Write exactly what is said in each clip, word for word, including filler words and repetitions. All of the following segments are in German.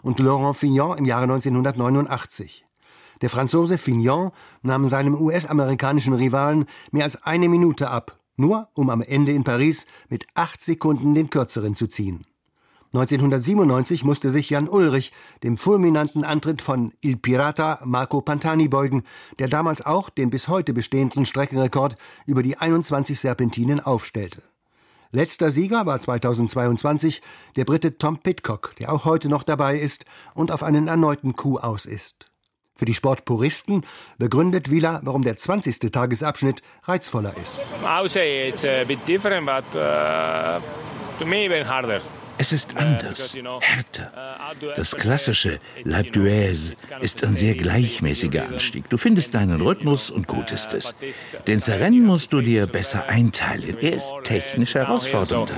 und Laurent Fignon im Jahre neunzehnhundertneunundachtzig. Der Franzose Fignon nahm seinem U S-amerikanischen Rivalen mehr als eine Minute ab, nur um am Ende in Paris mit acht Sekunden den kürzeren zu ziehen. neunzehnhundertsiebenundneunzig musste sich Jan Ullrich dem fulminanten Antritt von Il Pirata Marco Pantani beugen, der damals auch den bis heute bestehenden Streckenrekord über die einundzwanzig Serpentinen aufstellte. Letzter Sieger war zweitausendzweiundzwanzig der Brite Tom Pidcock, der auch heute noch dabei ist und auf einen erneuten Coup aus ist. Für die Sportpuristen begründet Vila, warum der zwanzigste Tagesabschnitt reizvoller ist. I would say it's a bit different, but uh, to me even harder. Es ist anders, härter. Das klassische L'Alpe d'Huez ist ein sehr gleichmäßiger Anstieg. Du findest deinen Rhythmus und gut ist es. Den Serennes musst du dir besser einteilen. Er ist technisch herausfordernder.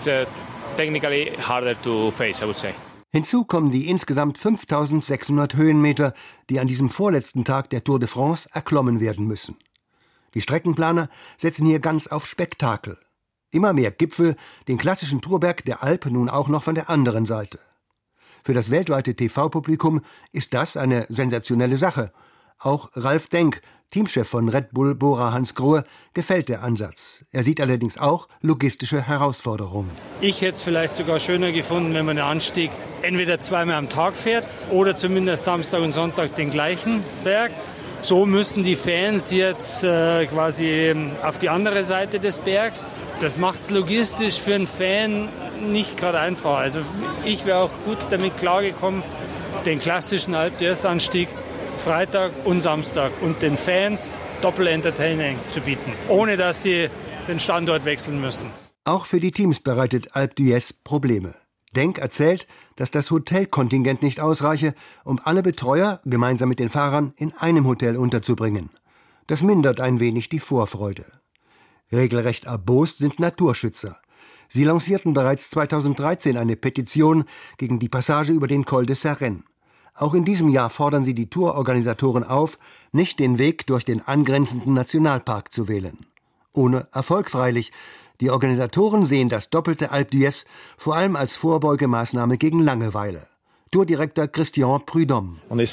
Hinzu kommen die insgesamt fünftausendsechshundert Höhenmeter, die an diesem vorletzten Tag der Tour de France erklommen werden müssen. Die Streckenplaner setzen hier ganz auf Spektakel. Immer mehr Gipfel, den klassischen Tourberg der Alp nun auch noch von der anderen Seite. Für das weltweite T V-Publikum ist das eine sensationelle Sache. Auch Ralf Denk, Teamchef von Red Bull Bora Hansgrohe, gefällt der Ansatz. Er sieht allerdings auch logistische Herausforderungen. Ich hätte es vielleicht sogar schöner gefunden, wenn man den Anstieg entweder zweimal am Tag fährt oder zumindest Samstag und Sonntag den gleichen Berg. So müssen die Fans jetzt äh, quasi auf die andere Seite des Bergs. Das macht es logistisch für einen Fan nicht gerade einfach. Also ich wäre auch gut damit klargekommen, den klassischen Alpe d'Huez-Anstieg Freitag und Samstag und den Fans Doppel-Entertaining zu bieten, ohne dass sie den Standort wechseln müssen. Auch für die Teams bereitet Alpe d'Huez Probleme. Denk erzählt, dass das Hotelkontingent nicht ausreiche, um alle Betreuer gemeinsam mit den Fahrern in einem Hotel unterzubringen. Das mindert ein wenig die Vorfreude. Regelrecht erbost sind Naturschützer. Sie lancierten bereits zweitausenddreizehn eine Petition gegen die Passage über den Col de Serennes. Auch in diesem Jahr fordern sie die Tourorganisatoren auf, nicht den Weg durch den angrenzenden Nationalpark zu wählen. Ohne Erfolg freilich. Die Organisatoren sehen das doppelte Alpe d'Huez vor allem als Vorbeugemaßnahme gegen Langeweile. Tourdirektor Christian Prudhomme.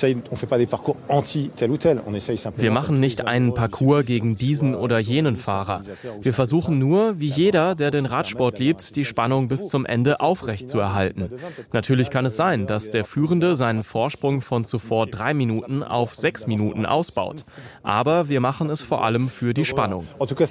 Wir machen nicht einen Parcours gegen diesen oder jenen Fahrer. Wir versuchen nur, wie jeder, der den Radsport liebt, die Spannung bis zum Ende aufrechtzuerhalten. Natürlich kann es sein, dass der Führende seinen Vorsprung von zuvor drei Minuten auf sechs Minuten ausbaut. Aber wir machen es vor allem für die Spannung.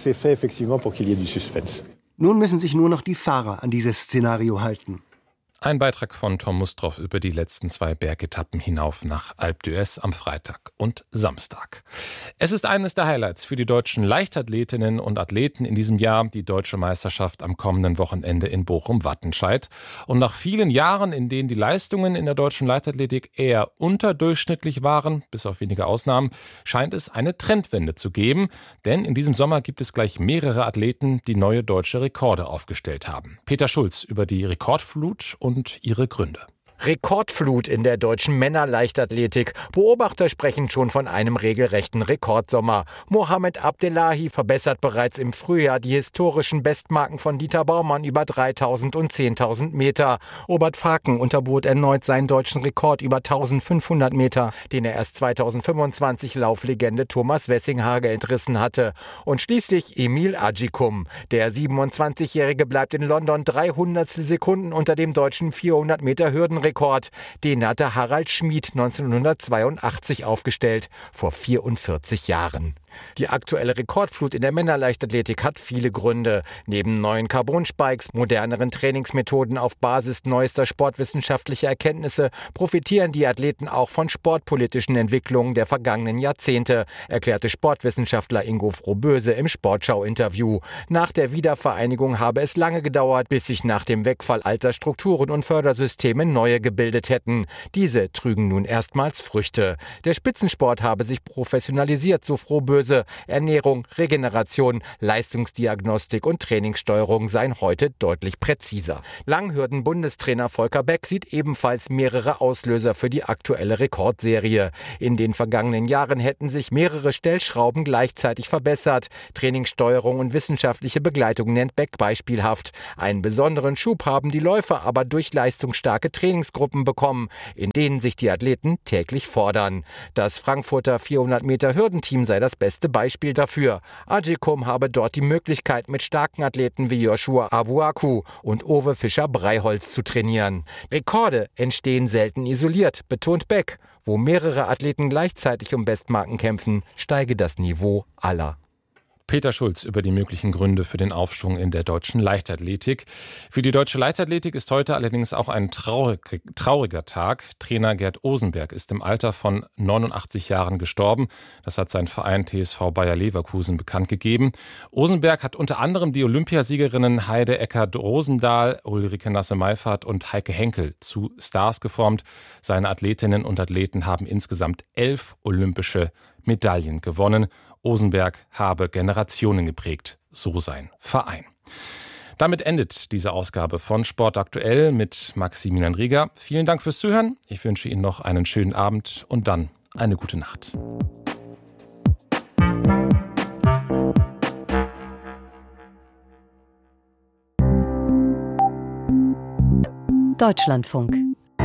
Nun müssen sich nur noch die Fahrer an dieses Szenario halten. Ein Beitrag von Tom Mustroff über die letzten zwei Bergetappen hinauf nach Alpe d'Huez am Freitag und Samstag. Es ist eines der Highlights für die deutschen Leichtathletinnen und Athleten in diesem Jahr, die Deutsche Meisterschaft am kommenden Wochenende in Bochum-Wattenscheid. Und nach vielen Jahren, in denen die Leistungen in der deutschen Leichtathletik eher unterdurchschnittlich waren, bis auf wenige Ausnahmen, scheint es eine Trendwende zu geben. Denn in diesem Sommer gibt es gleich mehrere Athleten, die neue deutsche Rekorde aufgestellt haben. Peter Schulz über die Rekordflut und und ihre Gründe. Rekordflut in der deutschen Männerleichtathletik. Beobachter sprechen schon von einem regelrechten Rekordsommer. Mohamed Abdellahi verbessert bereits im Frühjahr die historischen Bestmarken von Dieter Baumann über dreitausend und zehntausend Meter. Robert Faken unterbot erneut seinen deutschen Rekord über eintausendfünfhundert Meter, den er erst zweitausendfünfundzwanzig Lauflegende Thomas Wessinghage entrissen hatte. Und schließlich Emil Agikum. Der siebenundzwanzigjährige bleibt in London drei Hundertstel Sekunden unter dem deutschen vierhundert Meter Hürdenrekord. Den hatte Harald Schmid neunzehnhundertzweiundachtzig aufgestellt, vor vierundvierzig Jahren. Die aktuelle Rekordflut in der Männerleichtathletik hat viele Gründe. Neben neuen Carbon-Spikes, moderneren Trainingsmethoden auf Basis neuester sportwissenschaftlicher Erkenntnisse profitieren die Athleten auch von sportpolitischen Entwicklungen der vergangenen Jahrzehnte, erklärte Sportwissenschaftler Ingo Frohböse im Sportschau-Interview. Nach der Wiedervereinigung habe es lange gedauert, bis sich nach dem Wegfall alter Strukturen und Fördersysteme neue gebildet hätten. Diese trügen nun erstmals Früchte. Der Spitzensport habe sich professionalisiert, so Frohböse. Auslöse. Ernährung, Regeneration, Leistungsdiagnostik und Trainingssteuerung seien heute deutlich präziser. Langhürden-Bundestrainer Volker Beck sieht ebenfalls mehrere Auslöser für die aktuelle Rekordserie. In den vergangenen Jahren hätten sich mehrere Stellschrauben gleichzeitig verbessert. Trainingssteuerung und wissenschaftliche Begleitung nennt Beck beispielhaft. Einen besonderen Schub haben die Läufer aber durch leistungsstarke Trainingsgruppen bekommen, in denen sich die Athleten täglich fordern. Das Frankfurter vierhundert Meter Hürdenteam sei das beste Beispiel dafür. Agicum habe dort die Möglichkeit, mit starken Athleten wie Joshua Abuaku und Ove Fischer-Breiholz zu trainieren. Rekorde entstehen selten isoliert, betont Beck. Wo mehrere Athleten gleichzeitig um Bestmarken kämpfen, steige das Niveau aller. Peter Schulz über die möglichen Gründe für den Aufschwung in der deutschen Leichtathletik. Für die deutsche Leichtathletik ist heute allerdings auch ein traurig, trauriger Tag. Trainer Gerd Osenberg ist im Alter von neunundachtzig Jahren gestorben. Das hat sein Verein T S V Bayer Leverkusen bekannt gegeben. Osenberg hat unter anderem die Olympiasiegerinnen Heide Eckert-Rosendahl, Ulrike Nasse-Meifert und Heike Henkel zu Stars geformt. Seine Athletinnen und Athleten haben insgesamt elf olympische Medaillen gewonnen. Osenberg habe Generationen geprägt, so sein Verein. Damit endet diese Ausgabe von Sport aktuell mit Maximilian Rieger. Vielen Dank fürs Zuhören. Ich wünsche Ihnen noch einen schönen Abend und dann eine gute Nacht. Deutschlandfunk.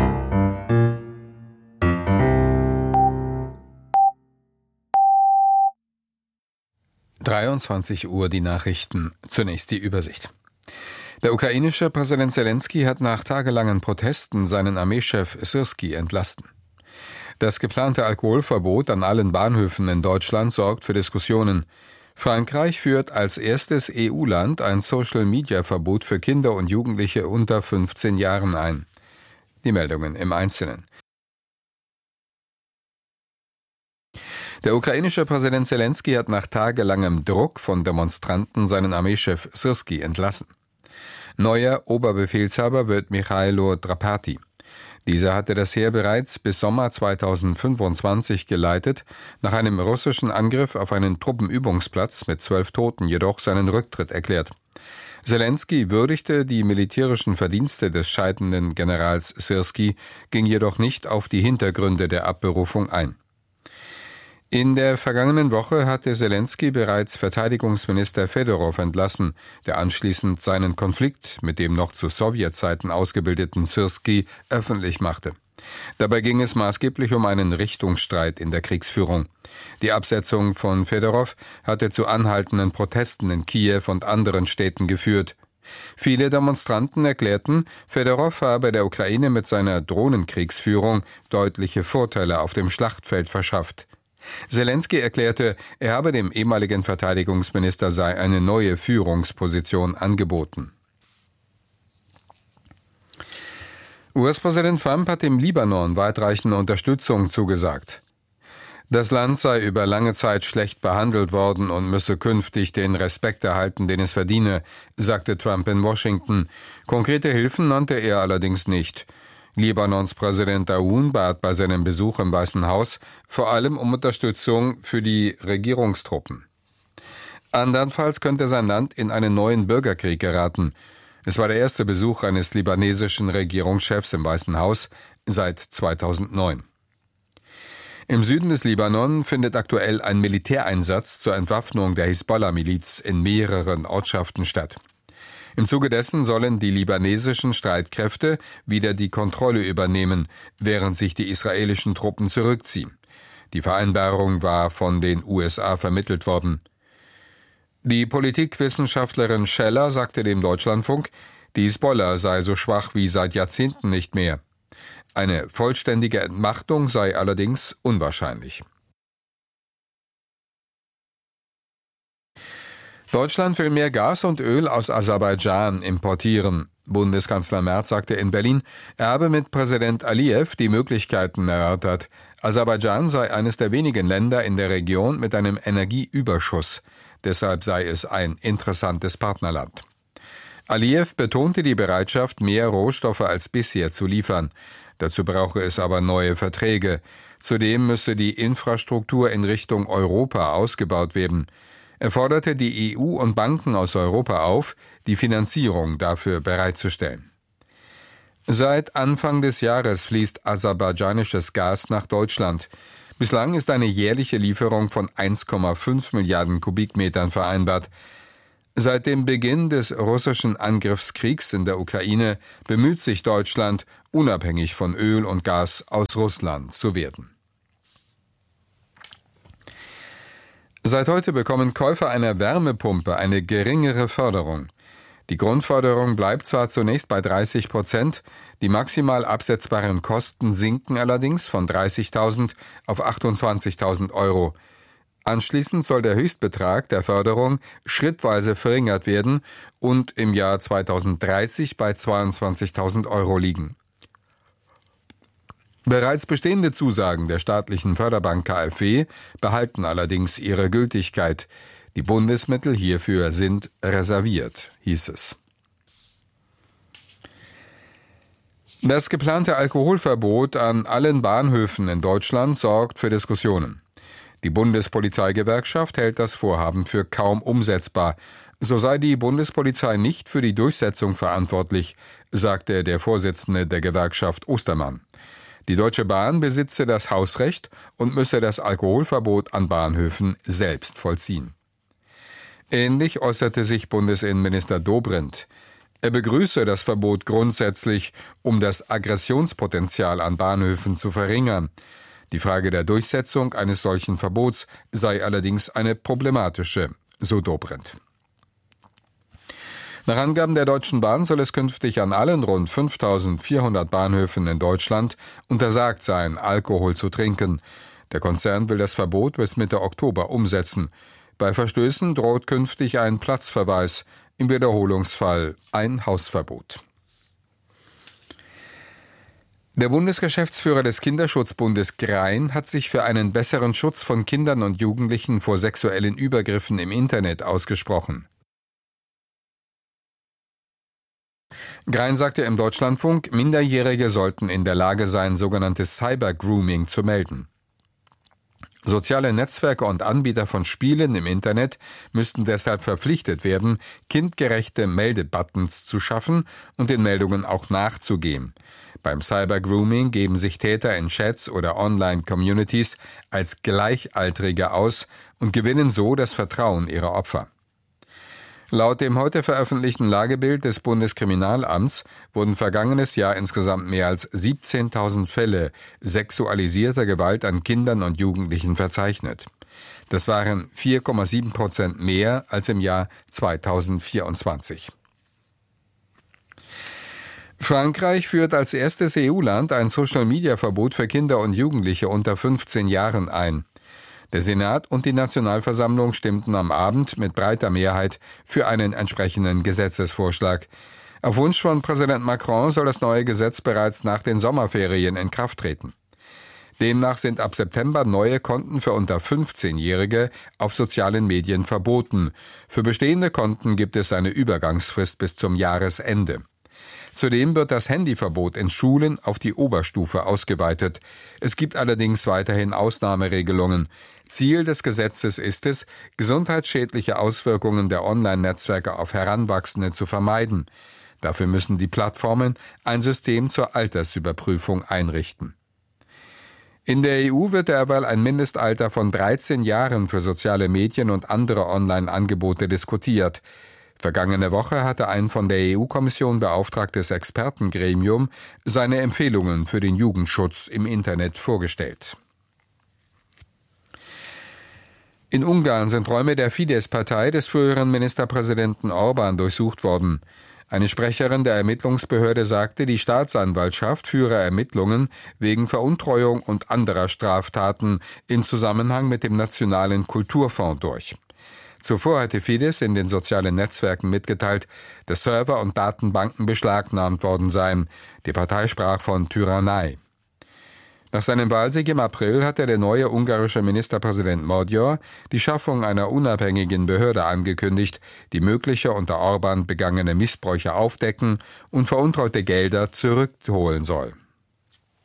dreiundzwanzig Uhr die Nachrichten. Zunächst die Übersicht. Der ukrainische Präsident Selenskyj hat nach tagelangen Protesten seinen Armeechef Syrskij entlassen. Das geplante Alkoholverbot an allen Bahnhöfen in Deutschland sorgt für Diskussionen. Frankreich führt als erstes E U-Land ein Social-Media-Verbot für Kinder und Jugendliche unter fünfzehn Jahren ein. Die Meldungen im Einzelnen. Der ukrainische Präsident Selenskyj hat nach tagelangem Druck von Demonstranten seinen Armeechef Syrskij entlassen. Neuer Oberbefehlshaber wird Michailo Drapati. Dieser hatte das Heer bereits bis Sommer zweitausendfünfundzwanzig geleitet, nach einem russischen Angriff auf einen Truppenübungsplatz mit zwölf Toten jedoch seinen Rücktritt erklärt. Selenskyj würdigte die militärischen Verdienste des scheidenden Generals Syrskij, ging jedoch nicht auf die Hintergründe der Abberufung ein. In der vergangenen Woche hatte Selenskyj bereits Verteidigungsminister Fedorow entlassen, der anschließend seinen Konflikt mit dem noch zu Sowjetzeiten ausgebildeten Syrskij öffentlich machte. Dabei ging es maßgeblich um einen Richtungsstreit in der Kriegsführung. Die Absetzung von Fedorow hatte zu anhaltenden Protesten in Kiew und anderen Städten geführt. Viele Demonstranten erklärten, Fedorow habe der Ukraine mit seiner Drohnenkriegsführung deutliche Vorteile auf dem Schlachtfeld verschafft. Selenskyj erklärte, er habe dem ehemaligen Verteidigungsminister sei eine neue Führungsposition angeboten. U S-Präsident Trump hat dem Libanon weitreichende Unterstützung zugesagt. Das Land sei über lange Zeit schlecht behandelt worden und müsse künftig den Respekt erhalten, den es verdiene, sagte Trump in Washington. Konkrete Hilfen nannte er allerdings nicht. Libanons Präsident Aoun bat bei seinem Besuch im Weißen Haus vor allem um Unterstützung für die Regierungstruppen. Andernfalls könnte sein Land in einen neuen Bürgerkrieg geraten. Es war der erste Besuch eines libanesischen Regierungschefs im Weißen Haus seit zweitausendneun. Im Süden des Libanon findet aktuell ein Militäreinsatz zur Entwaffnung der Hisbollah-Miliz in mehreren Ortschaften statt. Im Zuge dessen sollen die libanesischen Streitkräfte wieder die Kontrolle übernehmen, während sich die israelischen Truppen zurückziehen. Die Vereinbarung war von den U S A vermittelt worden. Die Politikwissenschaftlerin Scheller sagte dem Deutschlandfunk, die Hisbollah sei so schwach wie seit Jahrzehnten nicht mehr. Eine vollständige Entmachtung sei allerdings unwahrscheinlich. Deutschland will mehr Gas und Öl aus Aserbaidschan importieren. Bundeskanzler Merz sagte in Berlin, er habe mit Präsident Aliyev die Möglichkeiten erörtert. Aserbaidschan sei eines der wenigen Länder in der Region mit einem Energieüberschuss. Deshalb sei es ein interessantes Partnerland. Aliyev betonte die Bereitschaft, mehr Rohstoffe als bisher zu liefern. Dazu brauche es aber neue Verträge. Zudem müsse die Infrastruktur in Richtung Europa ausgebaut werden. Er forderte die E U und Banken aus Europa auf, die Finanzierung dafür bereitzustellen. Seit Anfang des Jahres fließt aserbaidschanisches Gas nach Deutschland. Bislang ist eine jährliche Lieferung von eins Komma fünf Milliarden Kubikmetern vereinbart. Seit dem Beginn des russischen Angriffskriegs in der Ukraine bemüht sich Deutschland, unabhängig von Öl und Gas aus Russland zu werden. Seit heute bekommen Käufer einer Wärmepumpe eine geringere Förderung. Die Grundförderung bleibt zwar zunächst bei dreißig Prozent, die maximal absetzbaren Kosten sinken allerdings von dreißigtausend auf achtundzwanzigtausend Euro. Anschließend soll der Höchstbetrag der Förderung schrittweise verringert werden und im Jahr zweitausenddreißig bei zweiundzwanzigtausend Euro liegen. Bereits bestehende Zusagen der staatlichen Förderbank KfW behalten allerdings ihre Gültigkeit. Die Bundesmittel hierfür sind reserviert, hieß es. Das geplante Alkoholverbot an allen Bahnhöfen in Deutschland sorgt für Diskussionen. Die Bundespolizeigewerkschaft hält das Vorhaben für kaum umsetzbar. So sei die Bundespolizei nicht für die Durchsetzung verantwortlich, sagte der Vorsitzende der Gewerkschaft Ostermann. Die Deutsche Bahn besitze das Hausrecht und müsse das Alkoholverbot an Bahnhöfen selbst vollziehen. Ähnlich äußerte sich Bundesinnenminister Dobrindt. Er begrüße das Verbot grundsätzlich, um das Aggressionspotenzial an Bahnhöfen zu verringern. Die Frage der Durchsetzung eines solchen Verbots sei allerdings eine problematische, so Dobrindt. Nach Angaben der Deutschen Bahn soll es künftig an allen rund fünftausendvierhundert Bahnhöfen in Deutschland untersagt sein, Alkohol zu trinken. Der Konzern will das Verbot bis Mitte Oktober umsetzen. Bei Verstößen droht künftig ein Platzverweis, im Wiederholungsfall ein Hausverbot. Der Bundesgeschäftsführer des Kinderschutzbundes Grein hat sich für einen besseren Schutz von Kindern und Jugendlichen vor sexuellen Übergriffen im Internet ausgesprochen. Grein sagte im Deutschlandfunk, Minderjährige sollten in der Lage sein, sogenanntes Cyber-Grooming zu melden. Soziale Netzwerke und Anbieter von Spielen im Internet müssten deshalb verpflichtet werden, kindgerechte Meldebuttons zu schaffen und den Meldungen auch nachzugehen. Beim Cyber-Grooming geben sich Täter in Chats oder Online-Communities als Gleichaltrige aus und gewinnen so das Vertrauen ihrer Opfer. Laut dem heute veröffentlichten Lagebild des Bundeskriminalamts wurden vergangenes Jahr insgesamt mehr als siebzehntausend Fälle sexualisierter Gewalt an Kindern und Jugendlichen verzeichnet. Das waren vier Komma sieben Prozent mehr als im Jahr zweitausendvierundzwanzig. Frankreich führt als erstes E U-Land ein Social-Media-Verbot für Kinder und Jugendliche unter fünfzehn Jahren ein. Der Senat und die Nationalversammlung stimmten am Abend mit breiter Mehrheit für einen entsprechenden Gesetzesvorschlag. Auf Wunsch von Präsident Macron soll das neue Gesetz bereits nach den Sommerferien in Kraft treten. Demnach sind ab September neue Konten für unter fünfzehnjährige auf sozialen Medien verboten. Für bestehende Konten gibt es eine Übergangsfrist bis zum Jahresende. Zudem wird das Handyverbot in Schulen auf die Oberstufe ausgeweitet. Es gibt allerdings weiterhin Ausnahmeregelungen. Ziel des Gesetzes ist es, gesundheitsschädliche Auswirkungen der Online-Netzwerke auf Heranwachsende zu vermeiden. Dafür müssen die Plattformen ein System zur Altersüberprüfung einrichten. In der E U wird derweil ein Mindestalter von dreizehn Jahren für soziale Medien und andere Online-Angebote diskutiert. Vergangene Woche hatte ein von der E U-Kommission beauftragtes Expertengremium seine Empfehlungen für den Jugendschutz im Internet vorgestellt. In Ungarn sind Räume der Fidesz-Partei des früheren Ministerpräsidenten Orbán durchsucht worden. Eine Sprecherin der Ermittlungsbehörde sagte, die Staatsanwaltschaft führe Ermittlungen wegen Veruntreuung und anderer Straftaten im Zusammenhang mit dem Nationalen Kulturfonds durch. Zuvor hatte Fidesz in den sozialen Netzwerken mitgeteilt, dass Server und Datenbanken beschlagnahmt worden seien. Die Partei sprach von Tyrannei. Nach seinem Wahlsieg im April hatte der neue ungarische Ministerpräsident Magyar die Schaffung einer unabhängigen Behörde angekündigt, die mögliche unter Orbán begangene Missbräuche aufdecken und veruntreute Gelder zurückholen soll.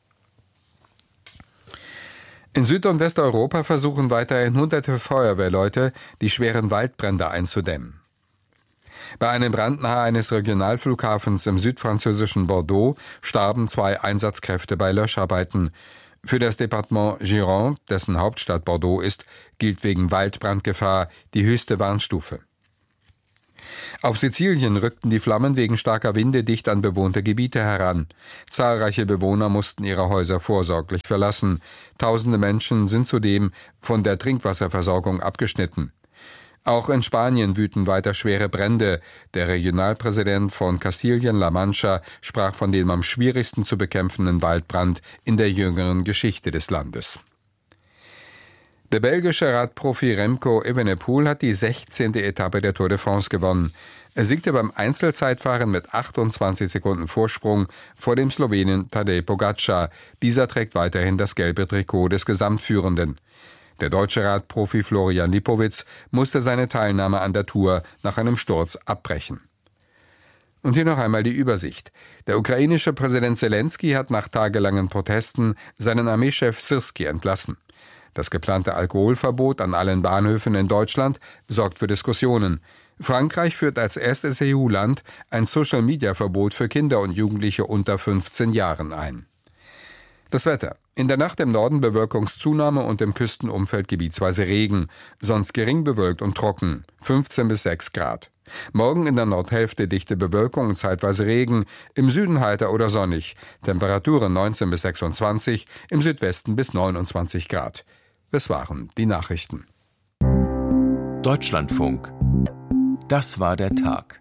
In Süd- und Westeuropa versuchen weiterhin hunderte Feuerwehrleute, die schweren Waldbrände einzudämmen. Bei einem Brand nahe eines Regionalflughafens im südfranzösischen Bordeaux starben zwei Einsatzkräfte bei Löscharbeiten. Für das Departement Gironde, dessen Hauptstadt Bordeaux ist, gilt wegen Waldbrandgefahr die höchste Warnstufe. Auf Sizilien rückten die Flammen wegen starker Winde dicht an bewohnte Gebiete heran. Zahlreiche Bewohner mussten ihre Häuser vorsorglich verlassen. Tausende Menschen sind zudem von der Trinkwasserversorgung abgeschnitten. Auch in Spanien wüten weiter schwere Brände. Der Regionalpräsident von Kastilien-La Mancha sprach von dem am schwierigsten zu bekämpfenden Waldbrand in der jüngeren Geschichte des Landes. Der belgische Radprofi Remco Evenepoel hat die sechzehnte Etappe der Tour de France gewonnen. Er siegte beim Einzelzeitfahren mit achtundzwanzig Sekunden Vorsprung vor dem Slowenen Tadej Pogačar. Dieser trägt weiterhin das gelbe Trikot des Gesamtführenden. Der deutsche Radprofi Florian Lipowitz musste seine Teilnahme an der Tour nach einem Sturz abbrechen. Und hier noch einmal die Übersicht. Der ukrainische Präsident Selenskyj hat nach tagelangen Protesten seinen Armeechef Syrskij entlassen. Das geplante Alkoholverbot an allen Bahnhöfen in Deutschland sorgt für Diskussionen. Frankreich führt als erstes E U-Land ein Social-Media-Verbot für Kinder und Jugendliche unter fünfzehn Jahren ein. Das Wetter. In der Nacht im Norden Bewölkungszunahme und im Küstenumfeld gebietsweise Regen, sonst gering bewölkt und trocken, fünfzehn bis sechs Grad. Morgen in der Nordhälfte dichte Bewölkung und zeitweise Regen, im Süden heiter oder sonnig, Temperaturen neunzehn bis sechsundzwanzig, im Südwesten bis neunundzwanzig Grad. Das waren die Nachrichten. Deutschlandfunk. Das war der Tag.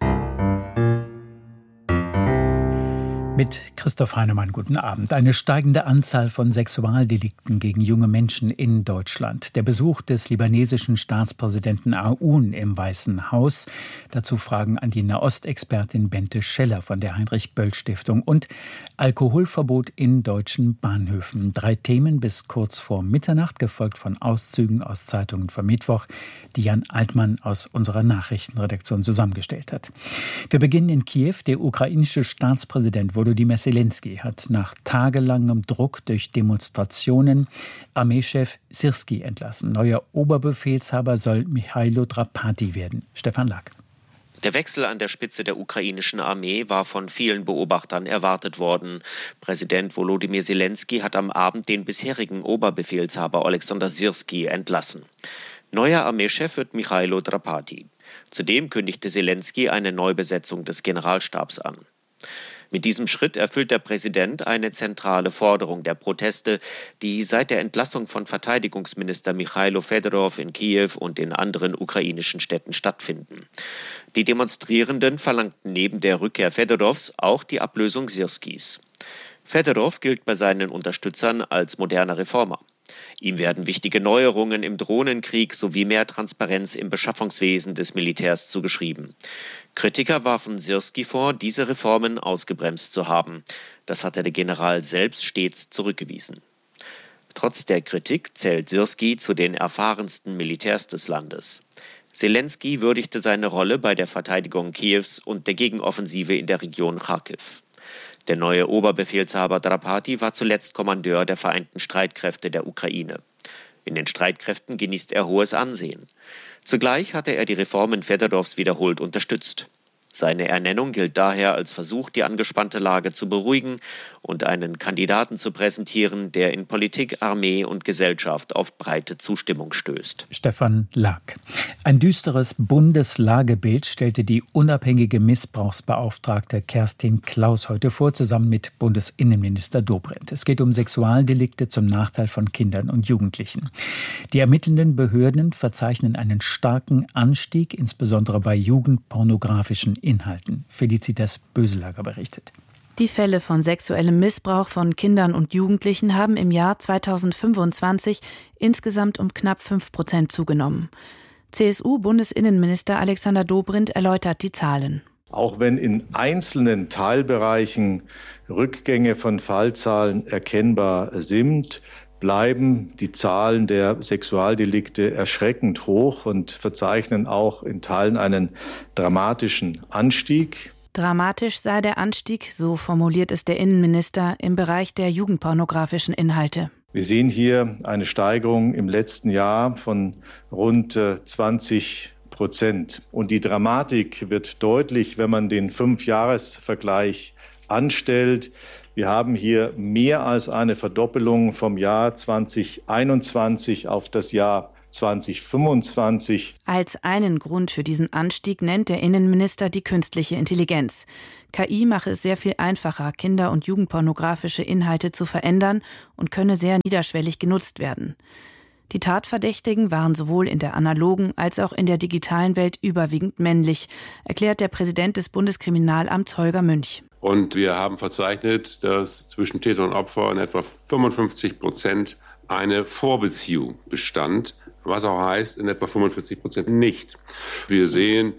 Mit Christoph Heinemann, guten Abend. Eine steigende Anzahl von Sexualdelikten gegen junge Menschen in Deutschland. Der Besuch des libanesischen Staatspräsidenten Aoun im Weißen Haus. Dazu Fragen an die Nahostexpertin Bente Scheller von der Heinrich-Böll-Stiftung. Und Alkoholverbot in deutschen Bahnhöfen. Drei Themen bis kurz vor Mitternacht, gefolgt von Auszügen aus Zeitungen vom Mittwoch, die Jan Altmann aus unserer Nachrichtenredaktion zusammengestellt hat. Wir beginnen in Kiew. Der ukrainische Staatspräsident Volodymyr Selenskyj hat nach tagelangem Druck durch Demonstrationen Armeechef Syrskij entlassen. Neuer Oberbefehlshaber soll Michailo Drapati werden. Stefan Lack. Der Wechsel an der Spitze der ukrainischen Armee war von vielen Beobachtern erwartet worden. Präsident Volodymyr Selenskyj hat am Abend den bisherigen Oberbefehlshaber Alexander Syrskij entlassen. Neuer Armeechef wird Michailo Drapati. Zudem kündigte Selenskyj eine Neubesetzung des Generalstabs an. Mit diesem Schritt erfüllt der Präsident eine zentrale Forderung der Proteste, die seit der Entlassung von Verteidigungsminister Michailo Fedorov in Kiew und in anderen ukrainischen Städten stattfinden. Die Demonstrierenden verlangten neben der Rückkehr Fedorovs auch die Ablösung Syrskijs. Fedorov gilt bei seinen Unterstützern als moderner Reformer. Ihm werden wichtige Neuerungen im Drohnenkrieg sowie mehr Transparenz im Beschaffungswesen des Militärs zugeschrieben. Kritiker warfen Syrskij vor, diese Reformen ausgebremst zu haben. Das hatte der General selbst stets zurückgewiesen. Trotz der Kritik zählt Syrskij zu den erfahrensten Militärs des Landes. Selenskyj würdigte seine Rolle bei der Verteidigung Kiews und der Gegenoffensive in der Region Charkiw. Der neue Oberbefehlshaber Drapati war zuletzt Kommandeur der Vereinten Streitkräfte der Ukraine. In den Streitkräften genießt er hohes Ansehen. Zugleich hatte er die Reformen Fedorovs wiederholt unterstützt. Seine Ernennung gilt daher als Versuch, die angespannte Lage zu beruhigen und einen Kandidaten zu präsentieren, der in Politik, Armee und Gesellschaft auf breite Zustimmung stößt. Stefan Lack. Ein düsteres Bundeslagebild stellte die unabhängige Missbrauchsbeauftragte Kerstin Klaus heute vor, zusammen mit Bundesinnenminister Dobrindt. Es geht um Sexualdelikte zum Nachteil von Kindern und Jugendlichen. Die ermittelnden Behörden verzeichnen einen starken Anstieg, insbesondere bei jugendpornografischen Inhalten. Felicitas Böselager berichtet. Die Fälle von sexuellem Missbrauch von Kindern und Jugendlichen haben im Jahr zweitausendfünfundzwanzig insgesamt um knapp fünf Prozent zugenommen. C S U-Bundesinnenminister Alexander Dobrindt erläutert die Zahlen. Auch wenn in einzelnen Teilbereichen Rückgänge von Fallzahlen erkennbar sind, bleiben die Zahlen der Sexualdelikte erschreckend hoch und verzeichnen auch in Teilen einen dramatischen Anstieg. Dramatisch sei der Anstieg, so formuliert es der Innenminister, im Bereich der jugendpornografischen Inhalte. Wir sehen hier eine Steigerung im letzten Jahr von rund zwanzig Prozent. Und die Dramatik wird deutlich, wenn man den Fünfjahresvergleich anstellt. Wir haben hier mehr als eine Verdoppelung vom Jahr zweitausendeinundzwanzig auf das Jahr zweitausendfünfundzwanzig. Als einen Grund für diesen Anstieg nennt der Innenminister die künstliche Intelligenz. K I mache es sehr viel einfacher, Kinder- und jugendpornografische Inhalte zu verändern und könne sehr niederschwellig genutzt werden. Die Tatverdächtigen waren sowohl in der analogen als auch in der digitalen Welt überwiegend männlich, erklärt der Präsident des Bundeskriminalamts Holger Münch. Und wir haben verzeichnet, dass zwischen Täter und Opfer in etwa fünfundfünfzig Prozent eine Vorbeziehung bestand, was auch heißt, in etwa fünfundvierzig Prozent nicht. Wir sehen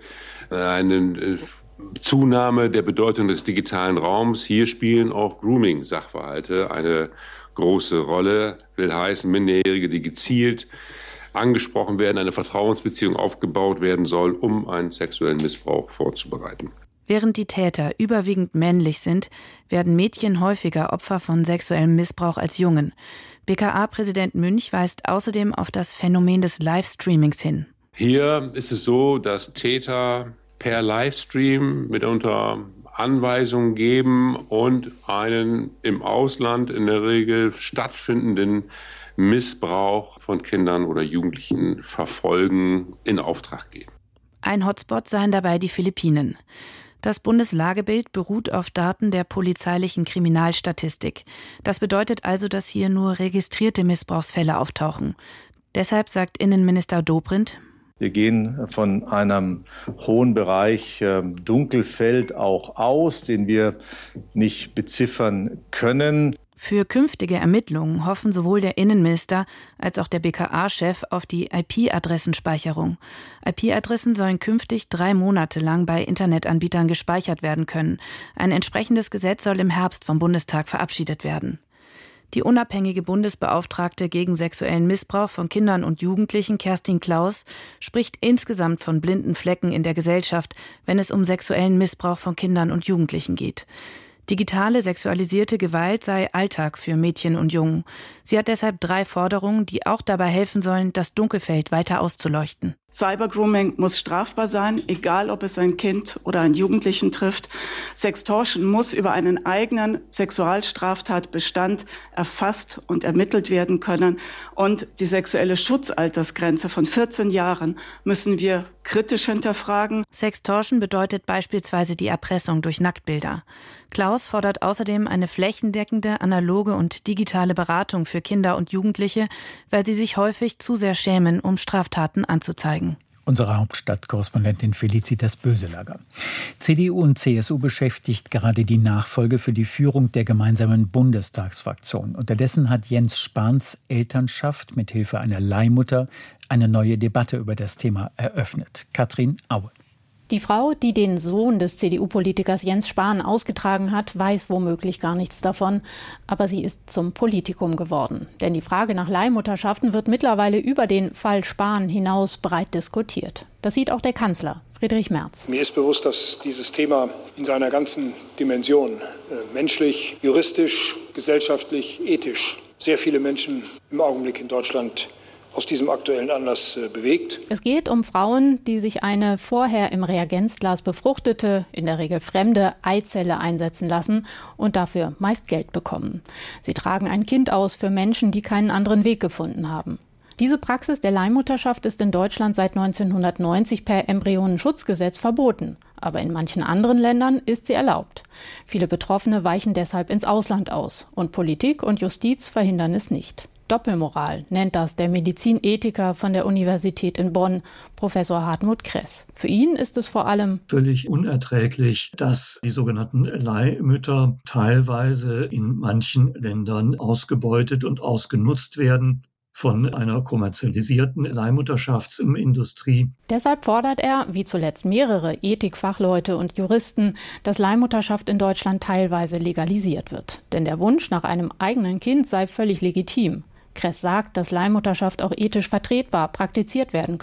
eine Zunahme der Bedeutung des digitalen Raums. Hier spielen auch Grooming-Sachverhalte eine große Rolle. Will heißen, Minderjährige, die gezielt angesprochen werden, eine Vertrauensbeziehung aufgebaut werden soll, um einen sexuellen Missbrauch vorzubereiten. Während die Täter überwiegend männlich sind, werden Mädchen häufiger Opfer von sexuellem Missbrauch als Jungen. B K A-Präsident Münch weist außerdem auf das Phänomen des Livestreamings hin. Hier ist es so, dass Täter per Livestream mitunter Anweisungen geben und einen im Ausland in der Regel stattfindenden Missbrauch von Kindern oder Jugendlichen verfolgen, in Auftrag geben. Ein Hotspot seien dabei die Philippinen. Das Bundeslagebild beruht auf Daten der polizeilichen Kriminalstatistik. Das bedeutet also, dass hier nur registrierte Missbrauchsfälle auftauchen. Deshalb sagt Innenminister Dobrindt: Wir gehen von einem hohen Bereich äh, Dunkelfeld auch aus, den wir nicht beziffern können. Für künftige Ermittlungen hoffen sowohl der Innenminister als auch der B K A-Chef auf die I P-Adressenspeicherung. I P-Adressen sollen künftig drei Monate lang bei Internetanbietern gespeichert werden können. Ein entsprechendes Gesetz soll im Herbst vom Bundestag verabschiedet werden. Die unabhängige Bundesbeauftragte gegen sexuellen Missbrauch von Kindern und Jugendlichen, Kerstin Klaus, spricht insgesamt von blinden Flecken in der Gesellschaft, wenn es um sexuellen Missbrauch von Kindern und Jugendlichen geht. Digitale sexualisierte Gewalt sei Alltag für Mädchen und Jungen. Sie hat deshalb drei Forderungen, die auch dabei helfen sollen, das Dunkelfeld weiter auszuleuchten. Cybergrooming muss strafbar sein, egal ob es ein Kind oder einen Jugendlichen trifft. Sextortion muss über einen eigenen Sexualstraftatbestand erfasst und ermittelt werden können. Und die sexuelle Schutzaltersgrenze von vierzehn Jahren müssen wir kritisch hinterfragen. Sextortion bedeutet beispielsweise die Erpressung durch Nacktbilder. Klaus fordert außerdem eine flächendeckende, analoge und digitale Beratung für Kinder und Jugendliche, weil sie sich häufig zu sehr schämen, um Straftaten anzuzeigen. Unsere Hauptstadtkorrespondentin Felicitas Böselager. C D U und C S U beschäftigt gerade die Nachfolge für die Führung der gemeinsamen Bundestagsfraktion. Unterdessen hat Jens Spahns Elternschaft mit Hilfe einer Leihmutter eine neue Debatte über das Thema eröffnet. Katrin Aue. Die Frau, die den Sohn des C D U-Politikers Jens Spahn ausgetragen hat, weiß womöglich gar nichts davon. Aber sie ist zum Politikum geworden. Denn die Frage nach Leihmutterschaften wird mittlerweile über den Fall Spahn hinaus breit diskutiert. Das sieht auch der Kanzler, Friedrich Merz. Mir ist bewusst, dass dieses Thema in seiner ganzen Dimension, äh, menschlich, juristisch, gesellschaftlich, ethisch, sehr viele Menschen im Augenblick in Deutschland aus diesem aktuellen Anlass äh, bewegt. Es geht um Frauen, die sich eine vorher im Reagenzglas befruchtete, in der Regel fremde Eizelle einsetzen lassen und dafür meist Geld bekommen. Sie tragen ein Kind aus für Menschen, die keinen anderen Weg gefunden haben. Diese Praxis der Leihmutterschaft ist in Deutschland seit neunzehnhundertneunzig per Embryonenschutzgesetz verboten. Aber in manchen anderen Ländern ist sie erlaubt. Viele Betroffene weichen deshalb ins Ausland aus. Und Politik und Justiz verhindern es nicht. Doppelmoral nennt das der Medizinethiker von der Universität in Bonn, Professor Hartmut Kress. Für ihn ist es vor allem völlig unerträglich, dass die sogenannten Leihmütter teilweise in manchen Ländern ausgebeutet und ausgenutzt werden von einer kommerzialisierten Leihmutterschaftsindustrie. Deshalb fordert er, wie zuletzt mehrere Ethikfachleute und Juristen, dass Leihmutterschaft in Deutschland teilweise legalisiert wird. Denn der Wunsch nach einem eigenen Kind sei völlig legitim. Kress sagt, dass Leihmutterschaft auch ethisch vertretbar praktiziert werden könne.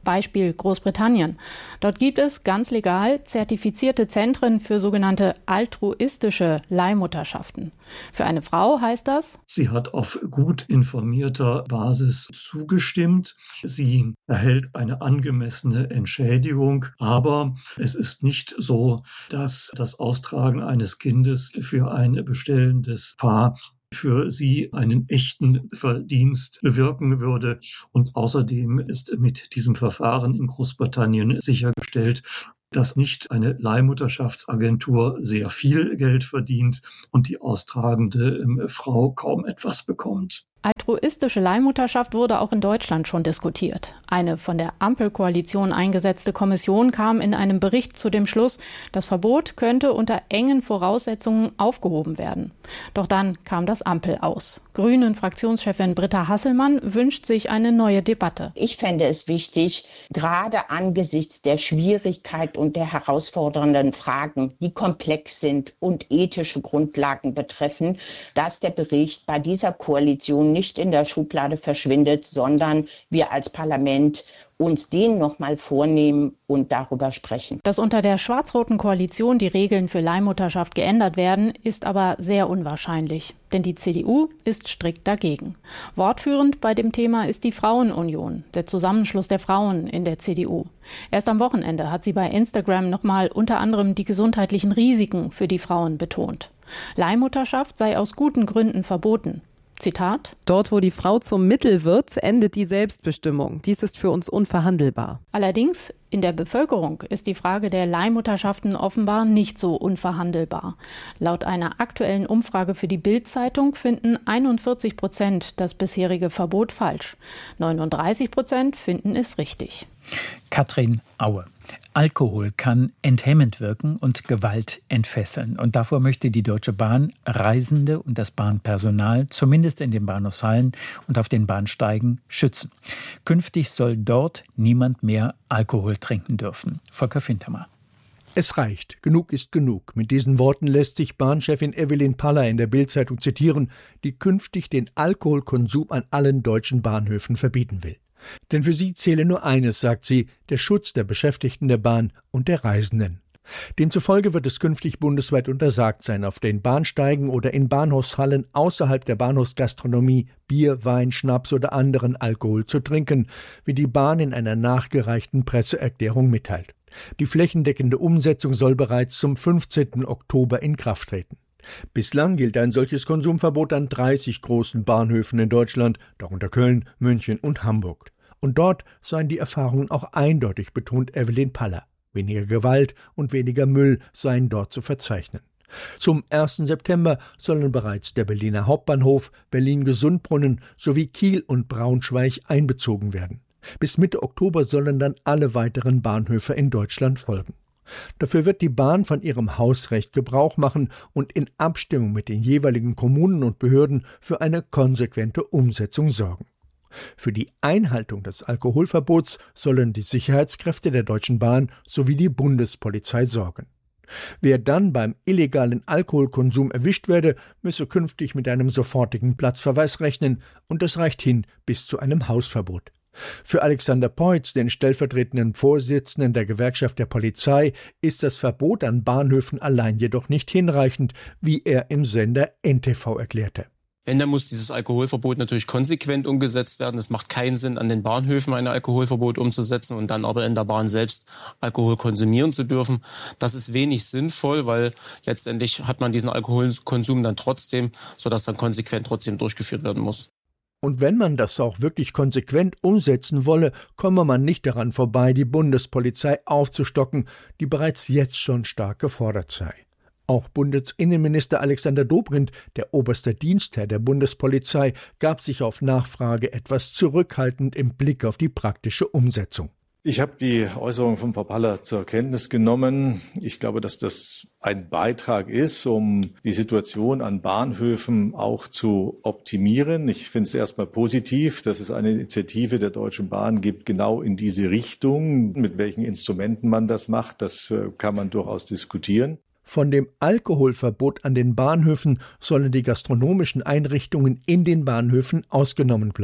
Beispiel Großbritannien. Dort gibt es ganz legal zertifizierte Zentren für sogenannte altruistische Leihmutterschaften. Für eine Frau heißt das: Sie hat auf gut informierter Basis zugestimmt. Sie erhält eine angemessene Entschädigung, aber es ist nicht so, dass das Austragen eines Kindes für ein bestellendes Paar für sie einen echten Verdienst bewirken würde. Und außerdem ist mit diesem Verfahren in Großbritannien sichergestellt, dass nicht eine Leihmutterschaftsagentur sehr viel Geld verdient und die austragende Frau kaum etwas bekommt. Altruistische Leihmutterschaft wurde auch in Deutschland schon diskutiert. Eine von der Ampelkoalition eingesetzte Kommission kam in einem Bericht zu dem Schluss, das Verbot könnte unter engen Voraussetzungen aufgehoben werden. Doch dann kam das Ampel aus. Grünen-Fraktionschefin Britta Hasselmann wünscht sich eine neue Debatte. Ich fände es wichtig, gerade angesichts der Schwierigkeit und der herausfordernden Fragen, die komplex sind und ethische Grundlagen betreffen, dass der Bericht bei dieser Koalition nicht in der Schublade verschwindet, sondern wir als Parlament uns den nochmal vornehmen und darüber sprechen. Dass unter der schwarz-roten Koalition die Regeln für Leihmutterschaft geändert werden, ist aber sehr unwahrscheinlich. Denn die C D U ist strikt dagegen. Wortführend bei dem Thema ist die Frauenunion, der Zusammenschluss der Frauen in der C D U. Erst am Wochenende hat sie bei Instagram nochmal unter anderem die gesundheitlichen Risiken für die Frauen betont. Leihmutterschaft sei aus guten Gründen verboten. Zitat: Dort, wo die Frau zum Mittel wird, endet die Selbstbestimmung. Dies ist für uns unverhandelbar. Allerdings, in der Bevölkerung ist die Frage der Leihmutterschaften offenbar nicht so unverhandelbar. Laut einer aktuellen Umfrage für die Bild-Zeitung finden einundvierzig Prozent das bisherige Verbot falsch. neununddreißig Prozent finden es richtig. Katrin Aue. Alkohol kann enthemmend wirken und Gewalt entfesseln. Und davor möchte die Deutsche Bahn Reisende und das Bahnpersonal, zumindest in den Bahnhofshallen und auf den Bahnsteigen, schützen. Künftig soll dort niemand mehr Alkohol trinken dürfen. Volker Fintermer. Es reicht. Genug ist genug. Mit diesen Worten lässt sich Bahnchefin Evelyn Paller in der Bild-Zeitung zitieren, die künftig den Alkoholkonsum an allen deutschen Bahnhöfen verbieten will. Denn für sie zähle nur eines, sagt sie, der Schutz der Beschäftigten der Bahn und der Reisenden. Demzufolge wird es künftig bundesweit untersagt sein, auf den Bahnsteigen oder in Bahnhofshallen außerhalb der Bahnhofsgastronomie Bier, Wein, Schnaps oder anderen Alkohol zu trinken, wie die Bahn in einer nachgereichten Presseerklärung mitteilt. Die flächendeckende Umsetzung soll bereits zum fünfzehnten Oktober in Kraft treten. Bislang gilt ein solches Konsumverbot an dreißig großen Bahnhöfen in Deutschland, darunter Köln, München und Hamburg. Und dort seien die Erfahrungen auch eindeutig, betont Evelyn Paller. Weniger Gewalt und weniger Müll seien dort zu verzeichnen. Zum ersten September sollen bereits der Berliner Hauptbahnhof, Berlin-Gesundbrunnen sowie Kiel und Braunschweig einbezogen werden. Bis Mitte Oktober sollen dann alle weiteren Bahnhöfe in Deutschland folgen. Dafür wird die Bahn von ihrem Hausrecht Gebrauch machen und in Abstimmung mit den jeweiligen Kommunen und Behörden für eine konsequente Umsetzung sorgen. Für die Einhaltung des Alkoholverbots sollen die Sicherheitskräfte der Deutschen Bahn sowie die Bundespolizei sorgen. Wer dann beim illegalen Alkoholkonsum erwischt werde, müsse künftig mit einem sofortigen Platzverweis rechnen, und das reicht hin bis zu einem Hausverbot. Für Alexander Peutz, den stellvertretenden Vorsitzenden der Gewerkschaft der Polizei, ist das Verbot an Bahnhöfen allein jedoch nicht hinreichend, wie er im Sender N T V erklärte. Wenn, dann muss dieses Alkoholverbot natürlich konsequent umgesetzt werden. Es macht keinen Sinn, an den Bahnhöfen ein Alkoholverbot umzusetzen und dann aber in der Bahn selbst Alkohol konsumieren zu dürfen. Das ist wenig sinnvoll, weil letztendlich hat man diesen Alkoholkonsum dann trotzdem, sodass dann konsequent trotzdem durchgeführt werden muss. Und wenn man das auch wirklich konsequent umsetzen wolle, komme man nicht daran vorbei, die Bundespolizei aufzustocken, die bereits jetzt schon stark gefordert sei. Auch Bundesinnenminister Alexander Dobrindt, der oberste Dienstherr der Bundespolizei, gab sich auf Nachfrage etwas zurückhaltend im Blick auf die praktische Umsetzung. Ich habe die Äußerung von Frau Paller zur Kenntnis genommen. Ich glaube, dass das ein Beitrag ist, um die Situation an Bahnhöfen auch zu optimieren. Ich finde es erstmal positiv, dass es eine Initiative der Deutschen Bahn gibt, genau in diese Richtung. Mit welchen Instrumenten man das macht, das kann man durchaus diskutieren. Von dem Alkoholverbot an den Bahnhöfen sollen die gastronomischen Einrichtungen in den Bahnhöfen ausgenommen bleiben.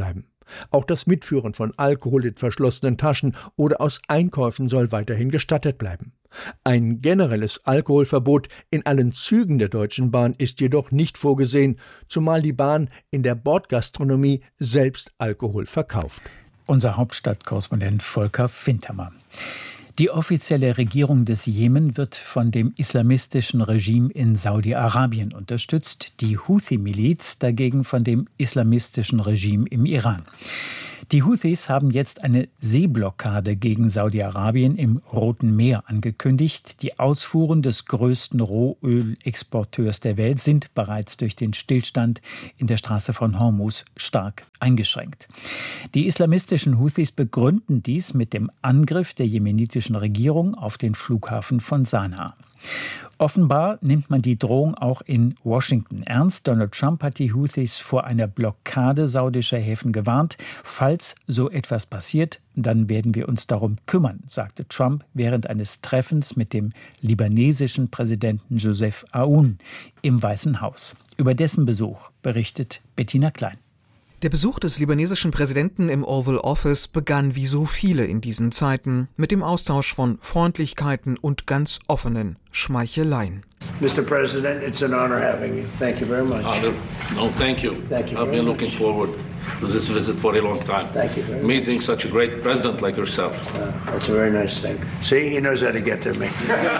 Auch das Mitführen von Alkohol in verschlossenen Taschen oder aus Einkäufen soll weiterhin gestattet bleiben. Ein generelles Alkoholverbot in allen Zügen der Deutschen Bahn ist jedoch nicht vorgesehen, zumal die Bahn in der Bordgastronomie selbst Alkohol verkauft. Unser Hauptstadtkorrespondent Volker Fintermer. Die offizielle Regierung des Jemen wird von dem islamistischen Regime in Saudi-Arabien unterstützt, die Houthi-Miliz dagegen von dem islamistischen Regime im Iran. Die Houthis haben jetzt eine Seeblockade gegen Saudi-Arabien im Roten Meer angekündigt. Die Ausfuhren des größten Rohölexporteurs der Welt sind bereits durch den Stillstand in der Straße von Hormuz stark eingeschränkt. Die islamistischen Houthis begründen dies mit dem Angriff der jemenitischen Regierung auf den Flughafen von Sanaa. Offenbar nimmt man die Drohung auch in Washington ernst. Donald Trump hat die Houthis vor einer Blockade saudischer Häfen gewarnt. Falls so etwas passiert, dann werden wir uns darum kümmern, sagte Trump während eines Treffens mit dem libanesischen Präsidenten Joseph Aoun im Weißen Haus. Über dessen Besuch berichtet Bettina Klein. Der Besuch des libanesischen Präsidenten im Oval Office begann wie so viele in diesen Zeiten mit dem Austausch von Freundlichkeiten und ganz offenen Schmeicheleien. Mister President, it's an honor having you. Thank you very much. Honor. No, thank you. Thank you I've been very looking much. forward to this visit for a long time. Thank you very Meeting much. such a great president like yourself. Uh, that's a very nice thing. See, he knows how to get to me.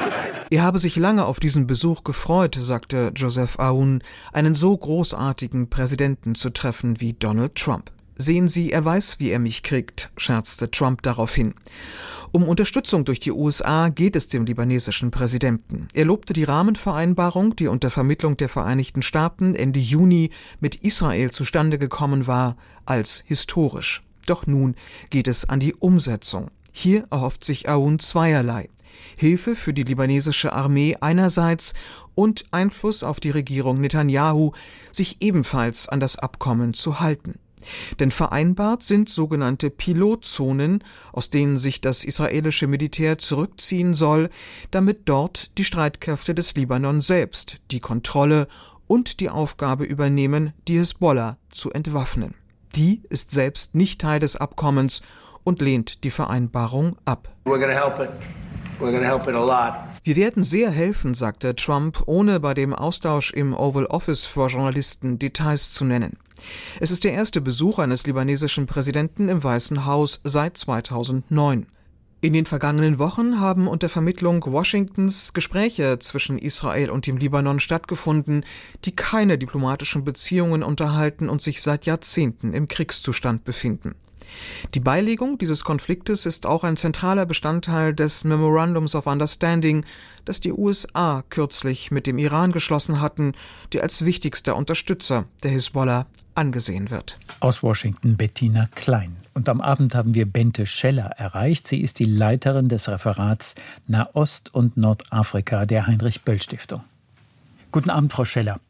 Er habe sich lange auf diesen Besuch gefreut, sagte Joseph Aoun, einen so großartigen Präsidenten zu treffen wie Donald Trump. Sehen Sie, er weiß, wie er mich kriegt, scherzte Trump daraufhin. Um Unterstützung durch die U S A geht es dem libanesischen Präsidenten. Er lobte die Rahmenvereinbarung, die unter Vermittlung der Vereinigten Staaten Ende Juni mit Israel zustande gekommen war, als historisch. Doch nun geht es an die Umsetzung. Hier erhofft sich Aoun zweierlei: Hilfe für die libanesische Armee einerseits und Einfluss auf die Regierung Netanyahu, sich ebenfalls an das Abkommen zu halten. Denn vereinbart sind sogenannte Pilotzonen, aus denen sich das israelische Militär zurückziehen soll, damit dort die Streitkräfte des Libanon selbst die Kontrolle und die Aufgabe übernehmen, die Hisbollah zu entwaffnen. Die ist selbst nicht Teil des Abkommens und lehnt die Vereinbarung ab. We're gonna help it. We're gonna help it a lot. Wir werden sehr helfen, sagte Trump, ohne bei dem Austausch im Oval Office vor Journalisten Details zu nennen. Es ist der erste Besuch eines libanesischen Präsidenten im Weißen Haus seit zweitausendneun. In den vergangenen Wochen haben unter Vermittlung Washingtons Gespräche zwischen Israel und dem Libanon stattgefunden, die keine diplomatischen Beziehungen unterhalten und sich seit Jahrzehnten im Kriegszustand befinden. Die Beilegung dieses Konfliktes ist auch ein zentraler Bestandteil des Memorandums of Understanding, das die U S A kürzlich mit dem Iran geschlossen hatten, der als wichtigster Unterstützer der Hisbollah angesehen wird. Aus Washington Bettina Klein. Und am Abend haben wir Bente Scheller erreicht. Sie ist die Leiterin des Referats Nahost und Nordafrika der Heinrich-Böll-Stiftung. Guten Abend, Frau Scheller.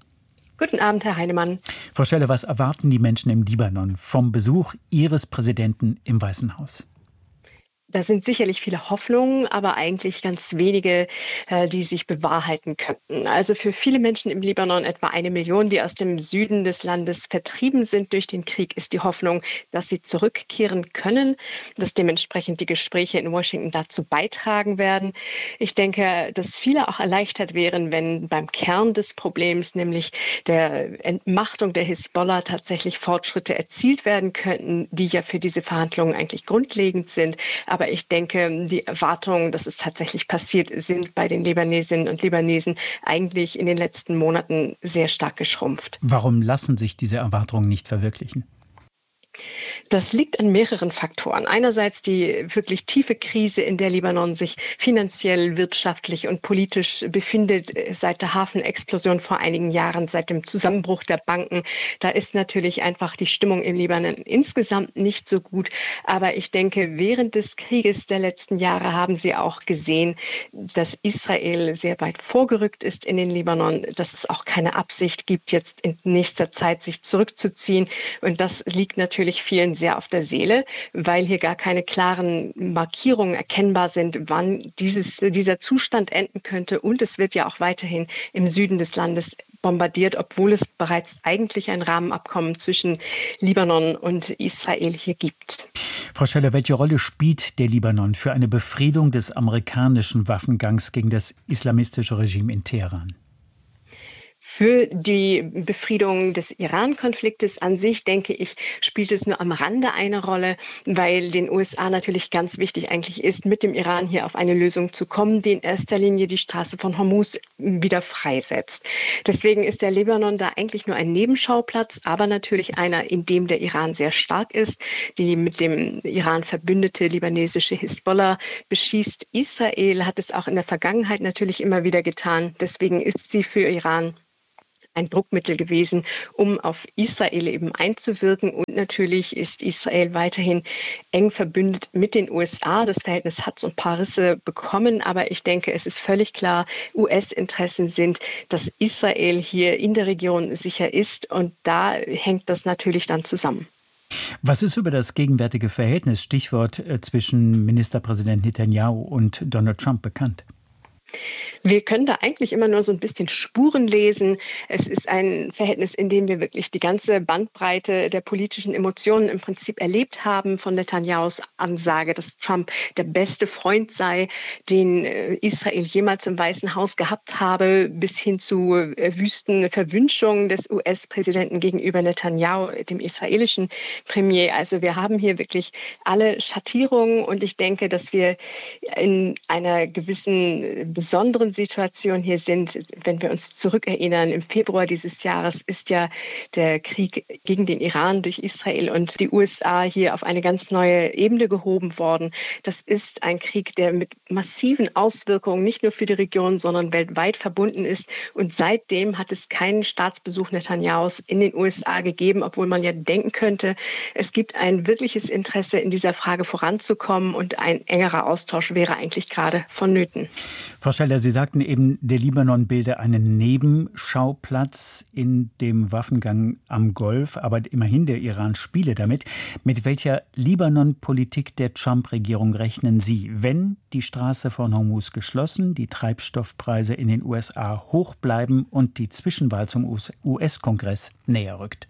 Guten Abend, Herr Heinemann. Frau Scheller, was erwarten die Menschen im Libanon vom Besuch Ihres Präsidenten im Weißen Haus? Da sind sicherlich viele Hoffnungen, aber eigentlich ganz wenige, die sich bewahrheiten könnten. Also für viele Menschen im Libanon, etwa eine Million, die aus dem Süden des Landes vertrieben sind durch den Krieg, ist die Hoffnung, dass sie zurückkehren können, dass dementsprechend die Gespräche in Washington dazu beitragen werden. Ich denke, dass viele auch erleichtert wären, wenn beim Kern des Problems, nämlich der Entmachtung der Hisbollah, tatsächlich Fortschritte erzielt werden könnten, die ja für diese Verhandlungen eigentlich grundlegend sind. Aber ich denke, die Erwartungen, dass es tatsächlich passiert, sind bei den Libanesinnen und Libanesen eigentlich in den letzten Monaten sehr stark geschrumpft. Warum lassen sich diese Erwartungen nicht verwirklichen? Das liegt an mehreren Faktoren. Einerseits die wirklich tiefe Krise, in der Libanon sich finanziell, wirtschaftlich und politisch befindet seit der Hafenexplosion vor einigen Jahren, seit dem Zusammenbruch der Banken. Da ist natürlich einfach die Stimmung im Libanon insgesamt nicht so gut. Aber ich denke, während des Krieges der letzten Jahre haben Sie auch gesehen, dass Israel sehr weit vorgerückt ist in den Libanon, dass es auch keine Absicht gibt, jetzt in nächster Zeit sich zurückzuziehen. Und das liegt natürlich viel vielen sehr auf der Seele, weil hier gar keine klaren Markierungen erkennbar sind, wann dieses, dieser Zustand enden könnte. Und es wird ja auch weiterhin im Süden des Landes bombardiert, obwohl es bereits eigentlich ein Rahmenabkommen zwischen Libanon und Israel hier gibt. Frau Scheller, welche Rolle spielt der Libanon für eine Befriedung des amerikanischen Waffengangs gegen das islamistische Regime in Teheran? Für die Befriedung des Iran-Konfliktes an sich, denke ich, spielt es nur am Rande eine Rolle, weil den U S A natürlich ganz wichtig eigentlich ist, mit dem Iran hier auf eine Lösung zu kommen, die in erster Linie die Straße von Hormuz wieder freisetzt. Deswegen ist der Libanon da eigentlich nur ein Nebenschauplatz, aber natürlich einer, in dem der Iran sehr stark ist. Die mit dem Iran verbündete libanesische Hisbollah beschießt Israel, hat es auch in der Vergangenheit natürlich immer wieder getan. Deswegen ist sie für Iran ein Druckmittel gewesen, um auf Israel eben einzuwirken. Und natürlich ist Israel weiterhin eng verbündet mit den U S A. Das Verhältnis hat so ein paar Risse bekommen, aber ich denke, es ist völlig klar, U S-Interessen sind, dass Israel hier in der Region sicher ist. Und da hängt das natürlich dann zusammen. Was ist über das gegenwärtige Verhältnis, Stichwort äh, zwischen Ministerpräsident Netanyahu und Donald Trump, bekannt? Wir können da eigentlich immer nur so ein bisschen Spuren lesen. Es ist ein Verhältnis, in dem wir wirklich die ganze Bandbreite der politischen Emotionen im Prinzip erlebt haben, von Netanyahus Ansage, dass Trump der beste Freund sei, den Israel jemals im Weißen Haus gehabt habe, bis hin zu wüsten Verwünschungen des U S-Präsidenten gegenüber Netanyahu, dem israelischen Premier. Also wir haben hier wirklich alle Schattierungen und ich denke, dass wir in einer gewissen besonderen Situation hier sind. Wenn wir uns zurückerinnern, im Februar dieses Jahres ist ja der Krieg gegen den Iran durch Israel und die U S A hier auf eine ganz neue Ebene gehoben worden. Das ist ein Krieg, der mit massiven Auswirkungen nicht nur für die Region, sondern weltweit verbunden ist. Und seitdem hat es keinen Staatsbesuch Netanyahus in den U S A gegeben, obwohl man ja denken könnte, es gibt ein wirkliches Interesse, in dieser Frage voranzukommen und ein engerer Austausch wäre eigentlich gerade vonnöten. Frau Scheller, Sie sagten eben, der Libanon bilde einen Nebenschauplatz in dem Waffengang am Golf, aber immerhin der Iran spiele damit. Mit welcher Libanon-Politik der Trump-Regierung rechnen Sie, wenn die Straße von Hormuz geschlossen, die Treibstoffpreise in den U S A hoch bleiben und die Zwischenwahl zum U S-Kongress näher rückt?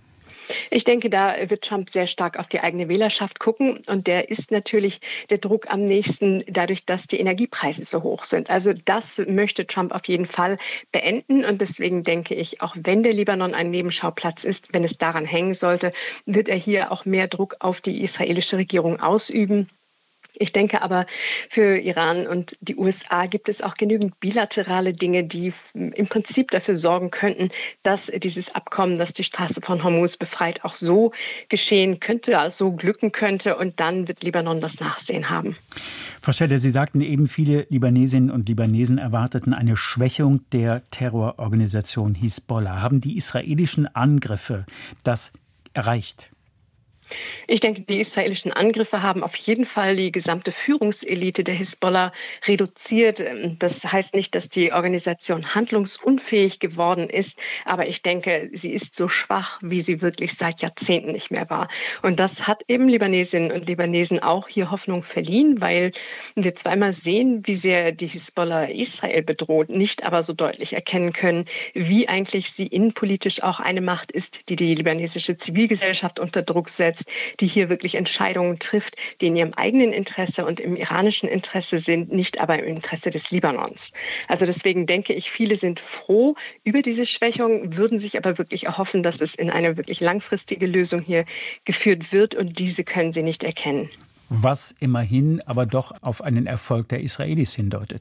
Ich denke, da wird Trump sehr stark auf die eigene Wählerschaft gucken. Und der ist natürlich der Druck am nächsten dadurch, dass die Energiepreise so hoch sind. Also das möchte Trump auf jeden Fall beenden. Und deswegen denke ich, auch wenn der Libanon ein Nebenschauplatz ist, wenn es daran hängen sollte, wird er hier auch mehr Druck auf die israelische Regierung ausüben. Ich denke aber, für Iran und die U S A gibt es auch genügend bilaterale Dinge, die im Prinzip dafür sorgen könnten, dass dieses Abkommen, das die Straße von Hormuz befreit, auch so geschehen könnte, also so glücken könnte. Und dann wird Libanon das Nachsehen haben. Frau Scheller, Sie sagten eben, viele Libanesinnen und Libanesen erwarteten eine Schwächung der Terrororganisation Hisbollah. Haben die israelischen Angriffe das erreicht? Ich denke, die israelischen Angriffe haben auf jeden Fall die gesamte Führungselite der Hisbollah reduziert. Das heißt nicht, dass die Organisation handlungsunfähig geworden ist, aber ich denke, sie ist so schwach, wie sie wirklich seit Jahrzehnten nicht mehr war. Und das hat eben Libanesinnen und Libanesen auch hier Hoffnung verliehen, weil wir zweimal sehen, wie sehr die Hisbollah Israel bedroht, nicht aber so deutlich erkennen können, wie eigentlich sie innenpolitisch auch eine Macht ist, die die libanesische Zivilgesellschaft unter Druck setzt, die hier wirklich Entscheidungen trifft, die in ihrem eigenen Interesse und im iranischen Interesse sind, nicht aber im Interesse des Libanons. Also deswegen denke ich, viele sind froh über diese Schwächung, würden sich aber wirklich erhoffen, dass es in eine wirklich langfristige Lösung hier geführt wird und diese können sie nicht erkennen. Was immerhin aber doch auf einen Erfolg der Israelis hindeutet.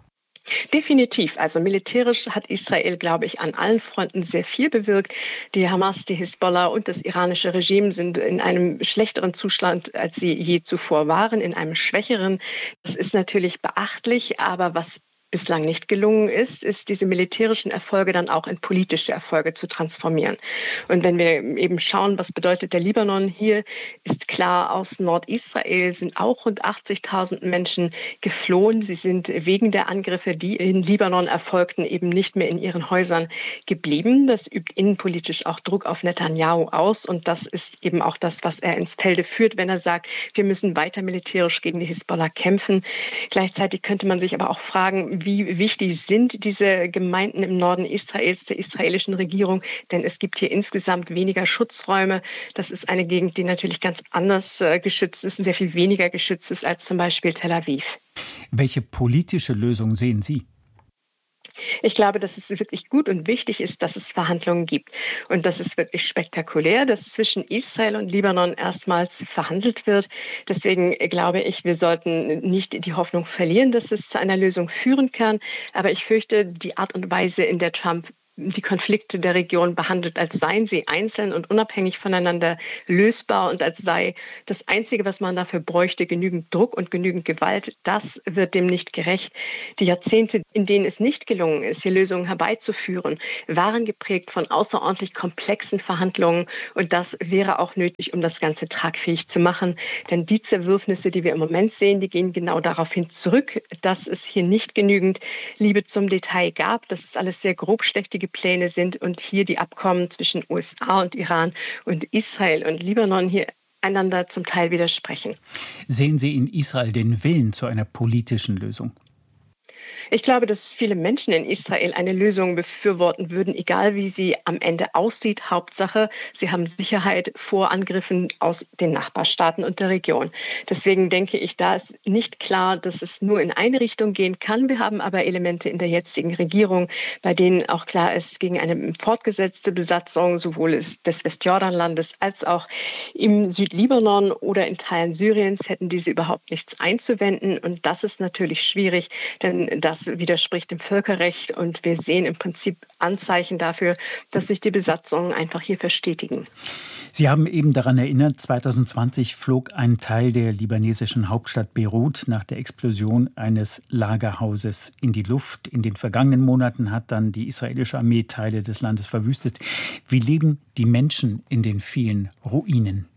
Definitiv. Also militärisch hat Israel, glaube ich, an allen Fronten sehr viel bewirkt. Die Hamas, die Hisbollah und das iranische Regime sind in einem schlechteren Zustand, als sie je zuvor waren, in einem schwächeren. Das ist natürlich beachtlich, aber was bislang nicht gelungen ist, ist, diese militärischen Erfolge dann auch in politische Erfolge zu transformieren. Und wenn wir eben schauen, was bedeutet der Libanon, hier ist klar, aus Nordisrael sind auch rund achtzigtausend Menschen geflohen. Sie sind wegen der Angriffe, die in Libanon erfolgten, eben nicht mehr in ihren Häusern geblieben. Das übt innenpolitisch auch Druck auf Netanyahu aus. Und das ist eben auch das, was er ins Felde führt, wenn er sagt, wir müssen weiter militärisch gegen die Hisbollah kämpfen. Gleichzeitig könnte man sich aber auch fragen, wie wichtig sind diese Gemeinden im Norden Israels, der israelischen Regierung, denn es gibt hier insgesamt weniger Schutzräume. Das ist eine Gegend, die natürlich ganz anders äh, geschützt ist und sehr viel weniger geschützt ist als zum Beispiel Tel Aviv. Welche politische Lösung sehen Sie? Ich glaube, dass es wirklich gut und wichtig ist, dass es Verhandlungen gibt. Und das ist wirklich spektakulär, dass zwischen Israel und Libanon erstmals verhandelt wird. Deswegen glaube ich, wir sollten nicht die Hoffnung verlieren, dass es zu einer Lösung führen kann. Aber ich fürchte, die Art und Weise, in der Trump die Konflikte der Region behandelt, als seien sie einzeln und unabhängig voneinander lösbar und als sei das Einzige, was man dafür bräuchte, genügend Druck und genügend Gewalt, das wird dem nicht gerecht. Die Jahrzehnte, in denen es nicht gelungen ist, hier Lösungen herbeizuführen, waren geprägt von außerordentlich komplexen Verhandlungen und das wäre auch nötig, um das Ganze tragfähig zu machen. Denn die Zerwürfnisse, die wir im Moment sehen, die gehen genau daraufhin zurück, dass es hier nicht genügend Liebe zum Detail gab, dass es alles sehr grobschlächtige Pläne sind und hier die Abkommen zwischen U S A und Iran und Israel und Libanon hier einander zum Teil widersprechen. Sehen Sie in Israel den Willen zu einer politischen Lösung? Ich glaube, dass viele Menschen in Israel eine Lösung befürworten würden, egal wie sie am Ende aussieht. Hauptsache, sie haben Sicherheit vor Angriffen aus den Nachbarstaaten und der Region. Deswegen denke ich, da ist nicht klar, dass es nur in eine Richtung gehen kann. Wir haben aber Elemente in der jetzigen Regierung, bei denen auch klar ist, gegen eine fortgesetzte Besatzung sowohl des Westjordanlandes als auch im Südlibanon oder in Teilen Syriens hätten diese überhaupt nichts einzuwenden. Und das ist natürlich schwierig, denn das widerspricht dem Völkerrecht und wir sehen im Prinzip Anzeichen dafür, dass sich die Besatzungen einfach hier verstetigen. Sie haben eben daran erinnert, zwanzig zwanzig flog ein Teil der libanesischen Hauptstadt Beirut nach der Explosion eines Lagerhauses in die Luft. In den vergangenen Monaten hat dann die israelische Armee Teile des Landes verwüstet. Wie leben die Menschen in den vielen Ruinen?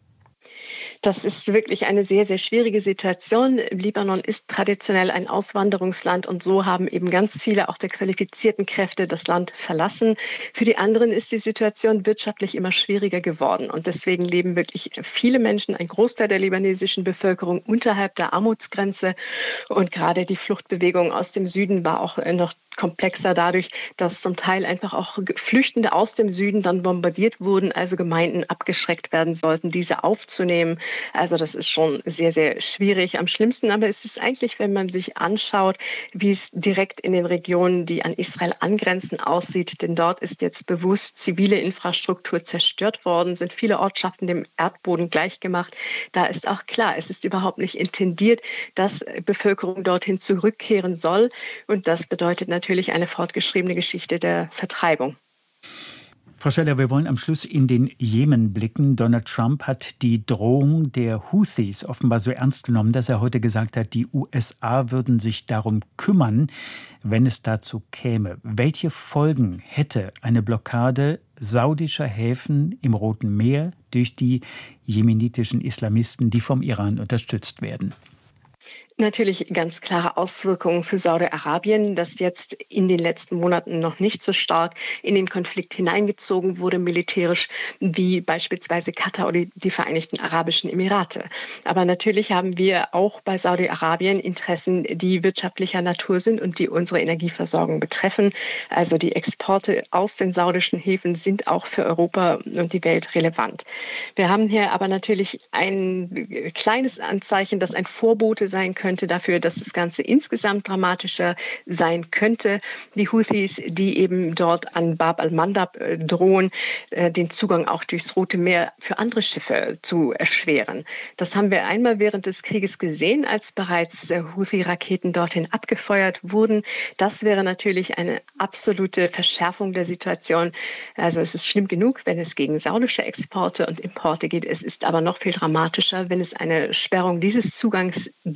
Das ist wirklich eine sehr, sehr schwierige Situation. Libanon ist traditionell ein Auswanderungsland und so haben eben ganz viele auch der qualifizierten Kräfte das Land verlassen. Für die anderen ist die Situation wirtschaftlich immer schwieriger geworden und deswegen leben wirklich viele Menschen, ein Großteil der libanesischen Bevölkerung unterhalb der Armutsgrenze und gerade die Fluchtbewegung aus dem Süden war auch noch komplexer dadurch, dass zum Teil einfach auch Flüchtende aus dem Süden dann bombardiert wurden, also Gemeinden abgeschreckt werden sollten, diese aufzunehmen. Also das ist schon sehr, sehr schwierig. Am schlimmsten aber ist es eigentlich, wenn man sich anschaut, wie es direkt in den Regionen, die an Israel angrenzen, aussieht. Denn dort ist jetzt bewusst zivile Infrastruktur zerstört worden, sind viele Ortschaften dem Erdboden gleichgemacht. Da ist auch klar, es ist überhaupt nicht intendiert, dass Bevölkerung dorthin zurückkehren soll. Und das bedeutet natürlich eine fortgeschriebene Geschichte der Vertreibung. Frau Scheller, wir wollen am Schluss in den Jemen blicken. Donald Trump hat die Drohung der Houthis offenbar so ernst genommen, dass er heute gesagt hat, die U S A würden sich darum kümmern, wenn es dazu käme. Welche Folgen hätte eine Blockade saudischer Häfen im Roten Meer durch die jemenitischen Islamisten, die vom Iran unterstützt werden? Natürlich ganz klare Auswirkungen für Saudi-Arabien, das jetzt in den letzten Monaten noch nicht so stark in den Konflikt hineingezogen wurde, militärisch, wie beispielsweise Katar oder die Vereinigten Arabischen Emirate. Aber natürlich haben wir auch bei Saudi-Arabien Interessen, die wirtschaftlicher Natur sind und die unsere Energieversorgung betreffen. Also die Exporte aus den saudischen Häfen sind auch für Europa und die Welt relevant. Wir haben hier aber natürlich ein kleines Anzeichen, das ein Vorbote sein könnte, dafür, dass das Ganze insgesamt dramatischer sein könnte. Die Houthis, die eben dort an Bab al-Mandab drohen, den Zugang auch durchs Rote Meer für andere Schiffe zu erschweren. Das haben wir einmal während des Krieges gesehen, als bereits Houthi-Raketen dorthin abgefeuert wurden. Das wäre natürlich eine absolute Verschärfung der Situation. Also es ist schlimm genug, wenn es gegen saudische Exporte und Importe geht. Es ist aber noch viel dramatischer, wenn es eine Sperrung dieses Zugangs gibt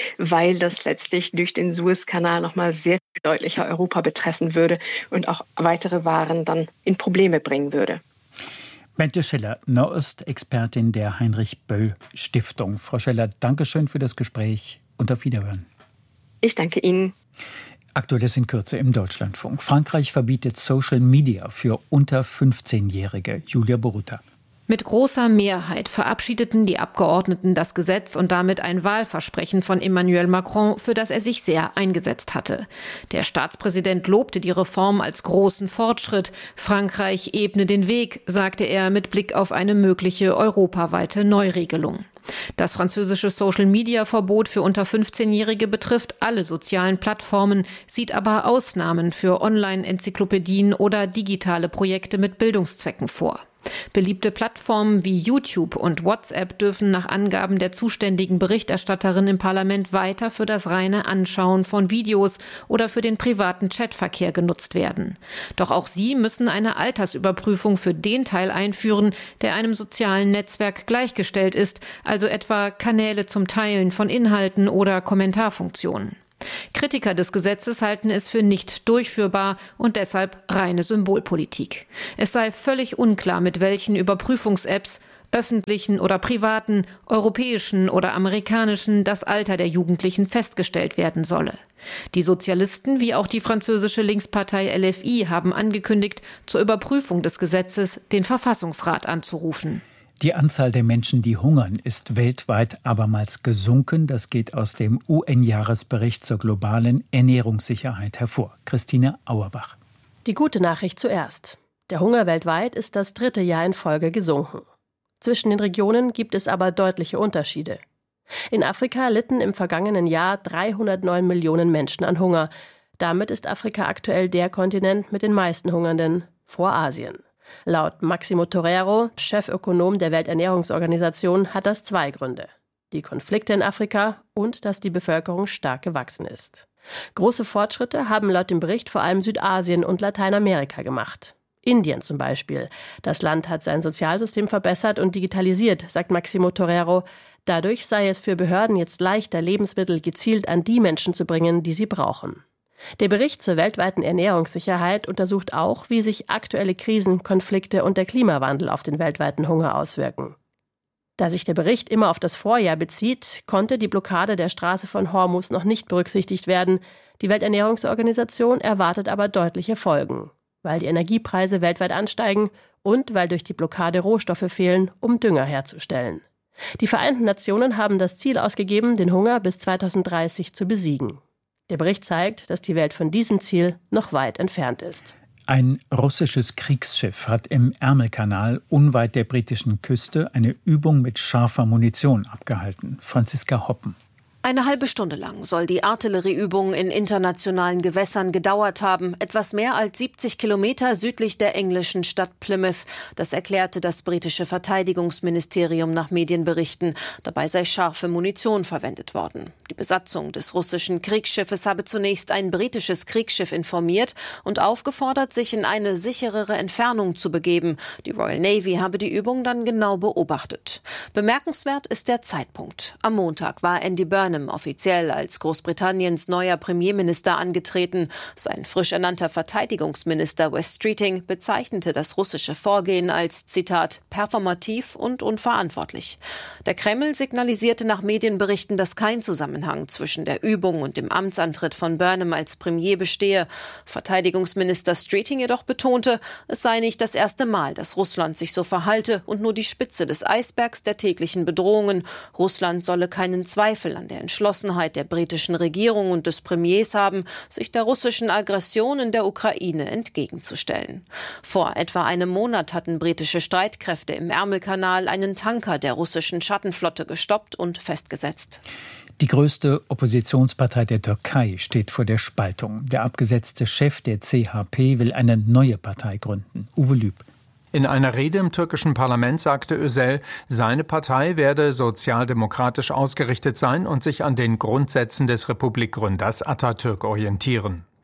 weil das letztlich durch den Suezkanal nochmal sehr viel deutlicher Europa betreffen würde und auch weitere Waren dann in Probleme bringen würde. Bente Schiller, Nahost-Expertin der Heinrich-Böll-Stiftung. Frau Schiller, danke schön für das Gespräch und auf Wiederhören. Ich danke Ihnen. Aktuelles in Kürze im Deutschlandfunk. Frankreich verbietet Social Media für unter fünfzehnjährige. Julia Boruta. Mit großer Mehrheit verabschiedeten die Abgeordneten das Gesetz und damit ein Wahlversprechen von Emmanuel Macron, für das er sich sehr eingesetzt hatte. Der Staatspräsident lobte die Reform als großen Fortschritt. Frankreich ebne den Weg, sagte er mit Blick auf eine mögliche europaweite Neuregelung. Das französische Social-Media-Verbot für unter fünfzehnjährige betrifft alle sozialen Plattformen, sieht aber Ausnahmen für Online-Enzyklopädien oder digitale Projekte mit Bildungszwecken vor. Beliebte Plattformen wie YouTube und WhatsApp dürfen nach Angaben der zuständigen Berichterstatterin im Parlament weiter für das reine Anschauen von Videos oder für den privaten Chatverkehr genutzt werden. Doch auch sie müssen eine Altersüberprüfung für den Teil einführen, der einem sozialen Netzwerk gleichgestellt ist, also etwa Kanäle zum Teilen von Inhalten oder Kommentarfunktionen. Kritiker des Gesetzes halten es für nicht durchführbar und deshalb reine Symbolpolitik. Es sei völlig unklar, mit welchen Überprüfungs-Apps, öffentlichen oder privaten, europäischen oder amerikanischen, das Alter der Jugendlichen festgestellt werden solle. Die Sozialisten wie auch die französische Linkspartei L F I haben angekündigt, zur Überprüfung des Gesetzes den Verfassungsrat anzurufen. Die Anzahl der Menschen, die hungern, ist weltweit abermals gesunken. Das geht aus dem U N-Jahresbericht zur globalen Ernährungssicherheit hervor. Christine Auerbach. Die gute Nachricht zuerst. Der Hunger weltweit ist das dritte Jahr in Folge gesunken. Zwischen den Regionen gibt es aber deutliche Unterschiede. In Afrika litten im vergangenen Jahr dreihundertneun Millionen Menschen an Hunger. Damit ist Afrika aktuell der Kontinent mit den meisten Hungernden vor Asien. Laut Maximo Torero, Chefökonom der Welternährungsorganisation, hat das zwei Gründe. Die Konflikte in Afrika und dass die Bevölkerung stark gewachsen ist. Große Fortschritte haben laut dem Bericht vor allem Südasien und Lateinamerika gemacht. Indien zum Beispiel. Das Land hat sein Sozialsystem verbessert und digitalisiert, sagt Maximo Torero. Dadurch sei es für Behörden jetzt leichter, Lebensmittel gezielt an die Menschen zu bringen, die sie brauchen. Der Bericht zur weltweiten Ernährungssicherheit untersucht auch, wie sich aktuelle Krisen, Konflikte und der Klimawandel auf den weltweiten Hunger auswirken. Da sich der Bericht immer auf das Vorjahr bezieht, konnte die Blockade der Straße von Hormuz noch nicht berücksichtigt werden. Die Welternährungsorganisation erwartet aber deutliche Folgen, weil die Energiepreise weltweit ansteigen und weil durch die Blockade Rohstoffe fehlen, um Dünger herzustellen. Die Vereinten Nationen haben das Ziel ausgegeben, den Hunger bis zweitausenddreißig zu besiegen. Der Bericht zeigt, dass die Welt von diesem Ziel noch weit entfernt ist. Ein russisches Kriegsschiff hat im Ärmelkanal unweit der britischen Küste eine Übung mit scharfer Munition abgehalten. Franziska Hoppen. Eine halbe Stunde lang soll die Artillerieübung in internationalen Gewässern gedauert haben, etwas mehr als siebzig Kilometer südlich der englischen Stadt Plymouth. Das erklärte das britische Verteidigungsministerium nach Medienberichten. Dabei sei scharfe Munition verwendet worden. Die Besatzung des russischen Kriegsschiffes habe zunächst ein britisches Kriegsschiff informiert und aufgefordert, sich in eine sicherere Entfernung zu begeben. Die Royal Navy habe die Übung dann genau beobachtet. Bemerkenswert ist der Zeitpunkt. Am Montag war Andy Burnham offiziell als Großbritanniens neuer Premierminister angetreten. Sein frisch ernannter Verteidigungsminister Wes Streeting bezeichnete das russische Vorgehen als, Zitat, performativ und unverantwortlich. Der Kreml signalisierte nach Medienberichten, dass kein Zusammenhang zwischen der Übung und dem Amtsantritt von Burnham als Premier bestehe. Verteidigungsminister Streeting jedoch betonte, es sei nicht das erste Mal, dass Russland sich so verhalte und nur die Spitze des Eisbergs der täglichen Bedrohungen. Russland solle keinen Zweifel an der Entschlossenheit der britischen Regierung und des Premiers haben, sich der russischen Aggression in der Ukraine entgegenzustellen. Vor etwa einem Monat hatten britische Streitkräfte im Ärmelkanal einen Tanker der russischen Schattenflotte gestoppt und festgesetzt. Die größte Oppositionspartei der Türkei steht vor der Spaltung. Der abgesetzte Chef der C H P will eine neue Partei gründen. Uwe Lüb. In einer Rede im türkischen Parlament sagte Özel, seine Partei werde sozialdemokratisch ausgerichtet sein und sich an den Grundsätzen des Republikgründers Atatürk orientieren.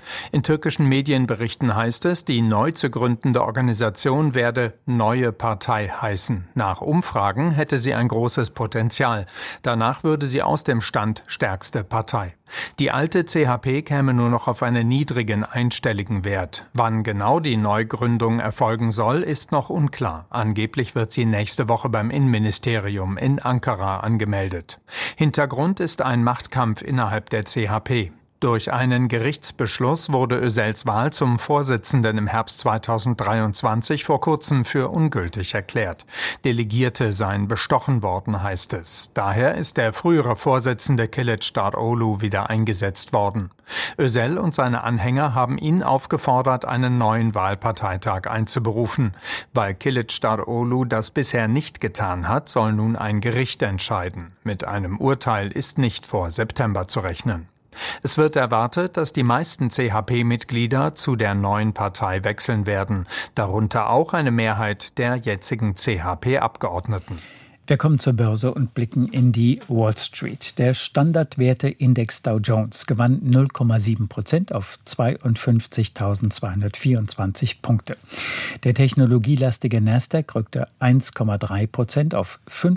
In türkischen Medienberichten heißt es, die neu zu gründende Organisation werde Neue Partei heißen. Nach Umfragen hätte sie ein großes Potenzial. Danach würde sie aus dem Stand stärkste Partei. Die alte C H P käme nur noch auf einen niedrigen einstelligen Wert. Wann genau die Neugründung erfolgen soll, ist noch unklar. Angeblich wird sie nächste Woche beim Innenministerium in Ankara angemeldet. Hintergrund ist ein Machtkampf innerhalb der C H P. Durch einen Gerichtsbeschluss wurde Özals Wahl zum Vorsitzenden im Herbst zweitausenddreiundzwanzig vor kurzem für ungültig erklärt. Delegierte seien bestochen worden, heißt es. Daher ist der frühere Vorsitzende Kılıçdaroğlu wieder eingesetzt worden. Özal und seine Anhänger haben ihn aufgefordert, einen neuen Wahlparteitag einzuberufen. Weil Kılıçdaroğlu das bisher nicht getan hat, soll nun ein Gericht entscheiden. Mit einem Urteil ist nicht vor September zu rechnen. Es wird erwartet, dass die meisten C H P-Mitglieder zu der neuen Partei wechseln werden, darunter auch eine Mehrheit der jetzigen C H P-Abgeordneten. Wir kommen zur Börse und blicken in die Wall Street. Der Standardwerte-Index Dow Jones gewann null Komma sieben Prozent auf zweiundfünfzigtausendzweihundertvierundzwanzig Punkte. Der technologielastige Nasdaq rückte eins Komma drei Prozent auf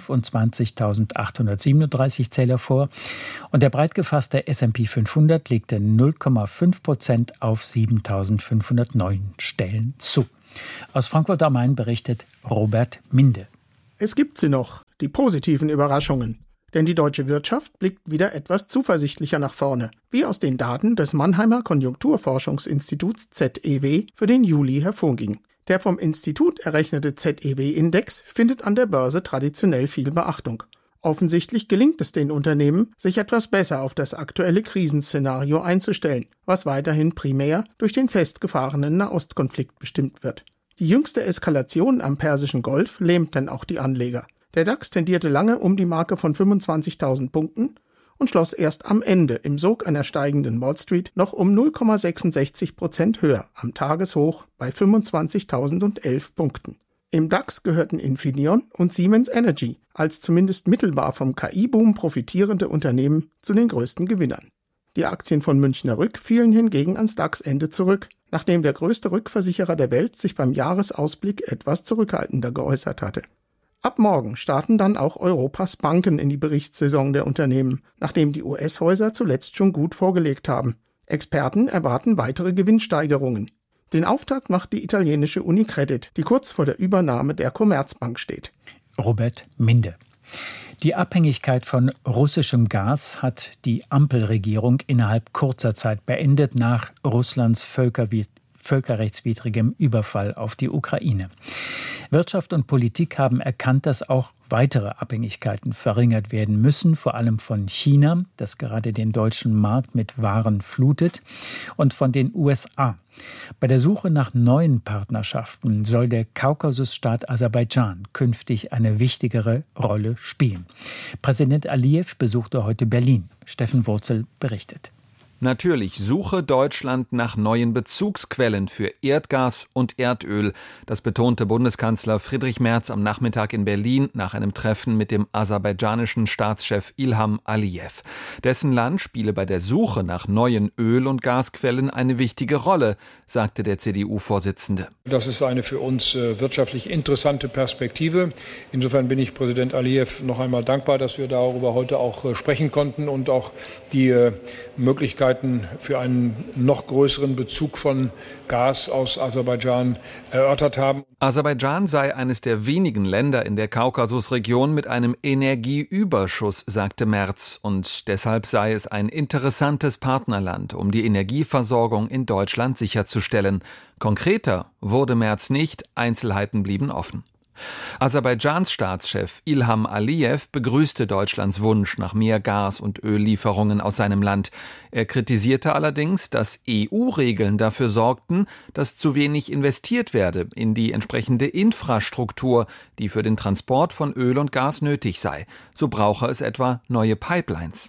fünfundzwanzigtausendachthundertsiebenunddreißig Zähler vor. Und der breit gefasste S und P fünfhundert legte null Komma fünf Prozent auf siebentausendfünfhundertneun Stellen zu. Aus Frankfurt am Main berichtet Robert Minde. Es gibt sie noch, die positiven Überraschungen. Denn die deutsche Wirtschaft blickt wieder etwas zuversichtlicher nach vorne, wie aus den Daten des Mannheimer Konjunkturforschungsinstituts Z E W für den Juli hervorging. Der vom Institut errechnete Z E W-Index findet an der Börse traditionell viel Beachtung. Offensichtlich gelingt es den Unternehmen, sich etwas besser auf das aktuelle Krisenszenario einzustellen, was weiterhin primär durch den festgefahrenen Nahostkonflikt bestimmt wird. Die jüngste Eskalation am Persischen Golf lähmt dann auch die Anleger. Der DAX tendierte lange um die Marke von fünfundzwanzigtausend Punkten und schloss erst am Ende im Sog einer steigenden Wall Street noch um null Komma sechsundsechzig Prozent höher am Tageshoch bei fünfundzwanzigtausendelf Punkten. Im DAX gehörten Infineon und Siemens Energy als zumindest mittelbar vom K I-Boom profitierende Unternehmen zu den größten Gewinnern. Die Aktien von Münchner Rück fielen hingegen ans DAX-Ende zurück, nachdem der größte Rückversicherer der Welt sich beim Jahresausblick etwas zurückhaltender geäußert hatte. Ab morgen starten dann auch Europas Banken in die Berichtssaison der Unternehmen, nachdem die U S-Häuser zuletzt schon gut vorgelegt haben. Experten erwarten weitere Gewinnsteigerungen. Den Auftakt macht die italienische Unicredit, die kurz vor der Übernahme der Commerzbank steht. Robert Minde. Die Abhängigkeit von russischem Gas hat die Ampelregierung innerhalb kurzer Zeit beendet nach Russlands Völkerwi- völkerrechtswidrigem Überfall auf die Ukraine. Wirtschaft und Politik haben erkannt, dass auch weitere Abhängigkeiten verringert werden müssen, vor allem von China, das gerade den deutschen Markt mit Waren flutet, und von den U S A. Bei der Suche nach neuen Partnerschaften soll der Kaukasusstaat Aserbaidschan künftig eine wichtigere Rolle spielen. Präsident Aliyev besuchte heute Berlin. Steffen Wurzel berichtet. Natürlich suche Deutschland nach neuen Bezugsquellen für Erdgas und Erdöl. Das betonte Bundeskanzler Friedrich Merz am Nachmittag in Berlin nach einem Treffen mit dem aserbaidschanischen Staatschef Ilham Aliyev. Dessen Land spiele bei der Suche nach neuen Öl- und Gasquellen eine wichtige Rolle, sagte der C D U-Vorsitzende. Das ist eine für uns wirtschaftlich interessante Perspektive. Insofern bin ich Präsident Aliyev noch einmal dankbar, dass wir darüber heute auch sprechen konnten und auch die Möglichkeit für einen noch größeren Bezug von Gas aus Aserbaidschan erörtert haben. Aserbaidschan sei eines der wenigen Länder in der Kaukasusregion mit einem Energieüberschuss, sagte Merz. Und deshalb sei es ein interessantes Partnerland, um die Energieversorgung in Deutschland sicherzustellen. Konkreter wurde Merz nicht, Einzelheiten blieben offen. Aserbaidschans Staatschef Ilham Aliyev begrüßte Deutschlands Wunsch nach mehr Gas- und Öllieferungen aus seinem Land. Er kritisierte allerdings, dass E U-Regeln dafür sorgten, dass zu wenig investiert werde in die entsprechende Infrastruktur, die für den Transport von Öl und Gas nötig sei. So brauche es etwa neue Pipelines.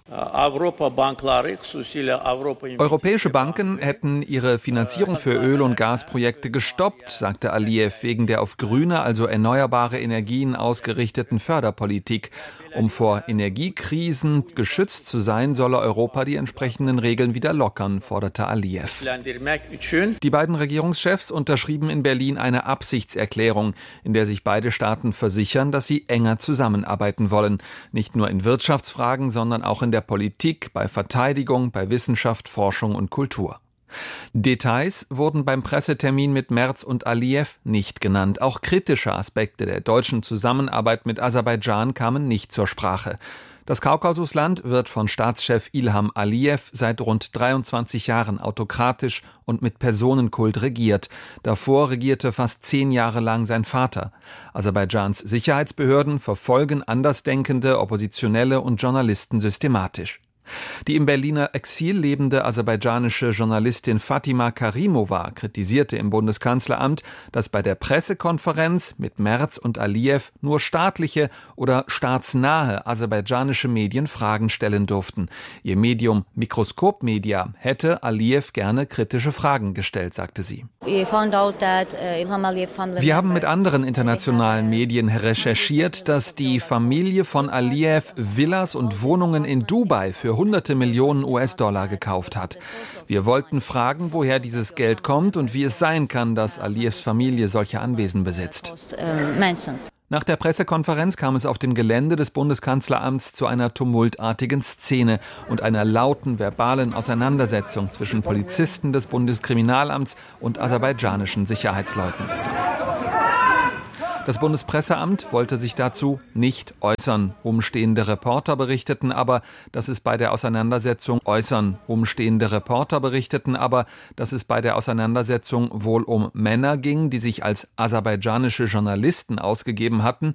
Europäische Banken hätten ihre Finanzierung für Öl- und Gasprojekte gestoppt, sagte Aliyev, wegen der auf grüne, also erneuerbare erneuerbare Energien ausgerichteten Förderpolitik. Um vor Energiekrisen geschützt zu sein, solle Europa die entsprechenden Regeln wieder lockern, forderte Aliyev. Die beiden Regierungschefs unterschrieben in Berlin eine Absichtserklärung, in der sich beide Staaten versichern, dass sie enger zusammenarbeiten wollen. Nicht nur in Wirtschaftsfragen, sondern auch in der Politik, bei Verteidigung, bei Wissenschaft, Forschung und Kultur. Details wurden beim Pressetermin mit Merz und Aliyev nicht genannt. Auch kritische Aspekte der deutschen Zusammenarbeit mit Aserbaidschan kamen nicht zur Sprache. Das Kaukasusland wird von Staatschef Ilham Aliyev seit rund dreiundzwanzig Jahren autokratisch und mit Personenkult regiert. Davor regierte fast zehn Jahre lang sein Vater. Aserbaidschans Sicherheitsbehörden verfolgen Andersdenkende, Oppositionelle und Journalisten systematisch. Die im Berliner Exil lebende aserbaidschanische Journalistin Fatima Karimova kritisierte im Bundeskanzleramt, dass bei der Pressekonferenz mit Merz und Aliyev nur staatliche oder staatsnahe aserbaidschanische Medien Fragen stellen durften. Ihr Medium Mikroskop Media hätte Aliyev gerne kritische Fragen gestellt, sagte sie. Wir haben mit anderen internationalen Medien recherchiert, dass die Familie von Aliyev Villas und Wohnungen in Dubai für hunderte Millionen U S-Dollar gekauft hat. Wir wollten fragen, woher dieses Geld kommt und wie es sein kann, dass Aliyevs Familie solche Anwesen besitzt. Nach der Pressekonferenz kam es auf dem Gelände des Bundeskanzleramts zu einer tumultartigen Szene und einer lauten verbalen Auseinandersetzung zwischen Polizisten des Bundeskriminalamts und aserbaidschanischen Sicherheitsleuten. Das Bundespresseamt wollte sich dazu nicht äußern. Umstehende Reporter berichteten aber, dass es bei der Auseinandersetzung äußern. Umstehende Reporter berichteten aber, dass es bei der Auseinandersetzung wohl um Männer ging, die sich als aserbaidschanische Journalisten ausgegeben hatten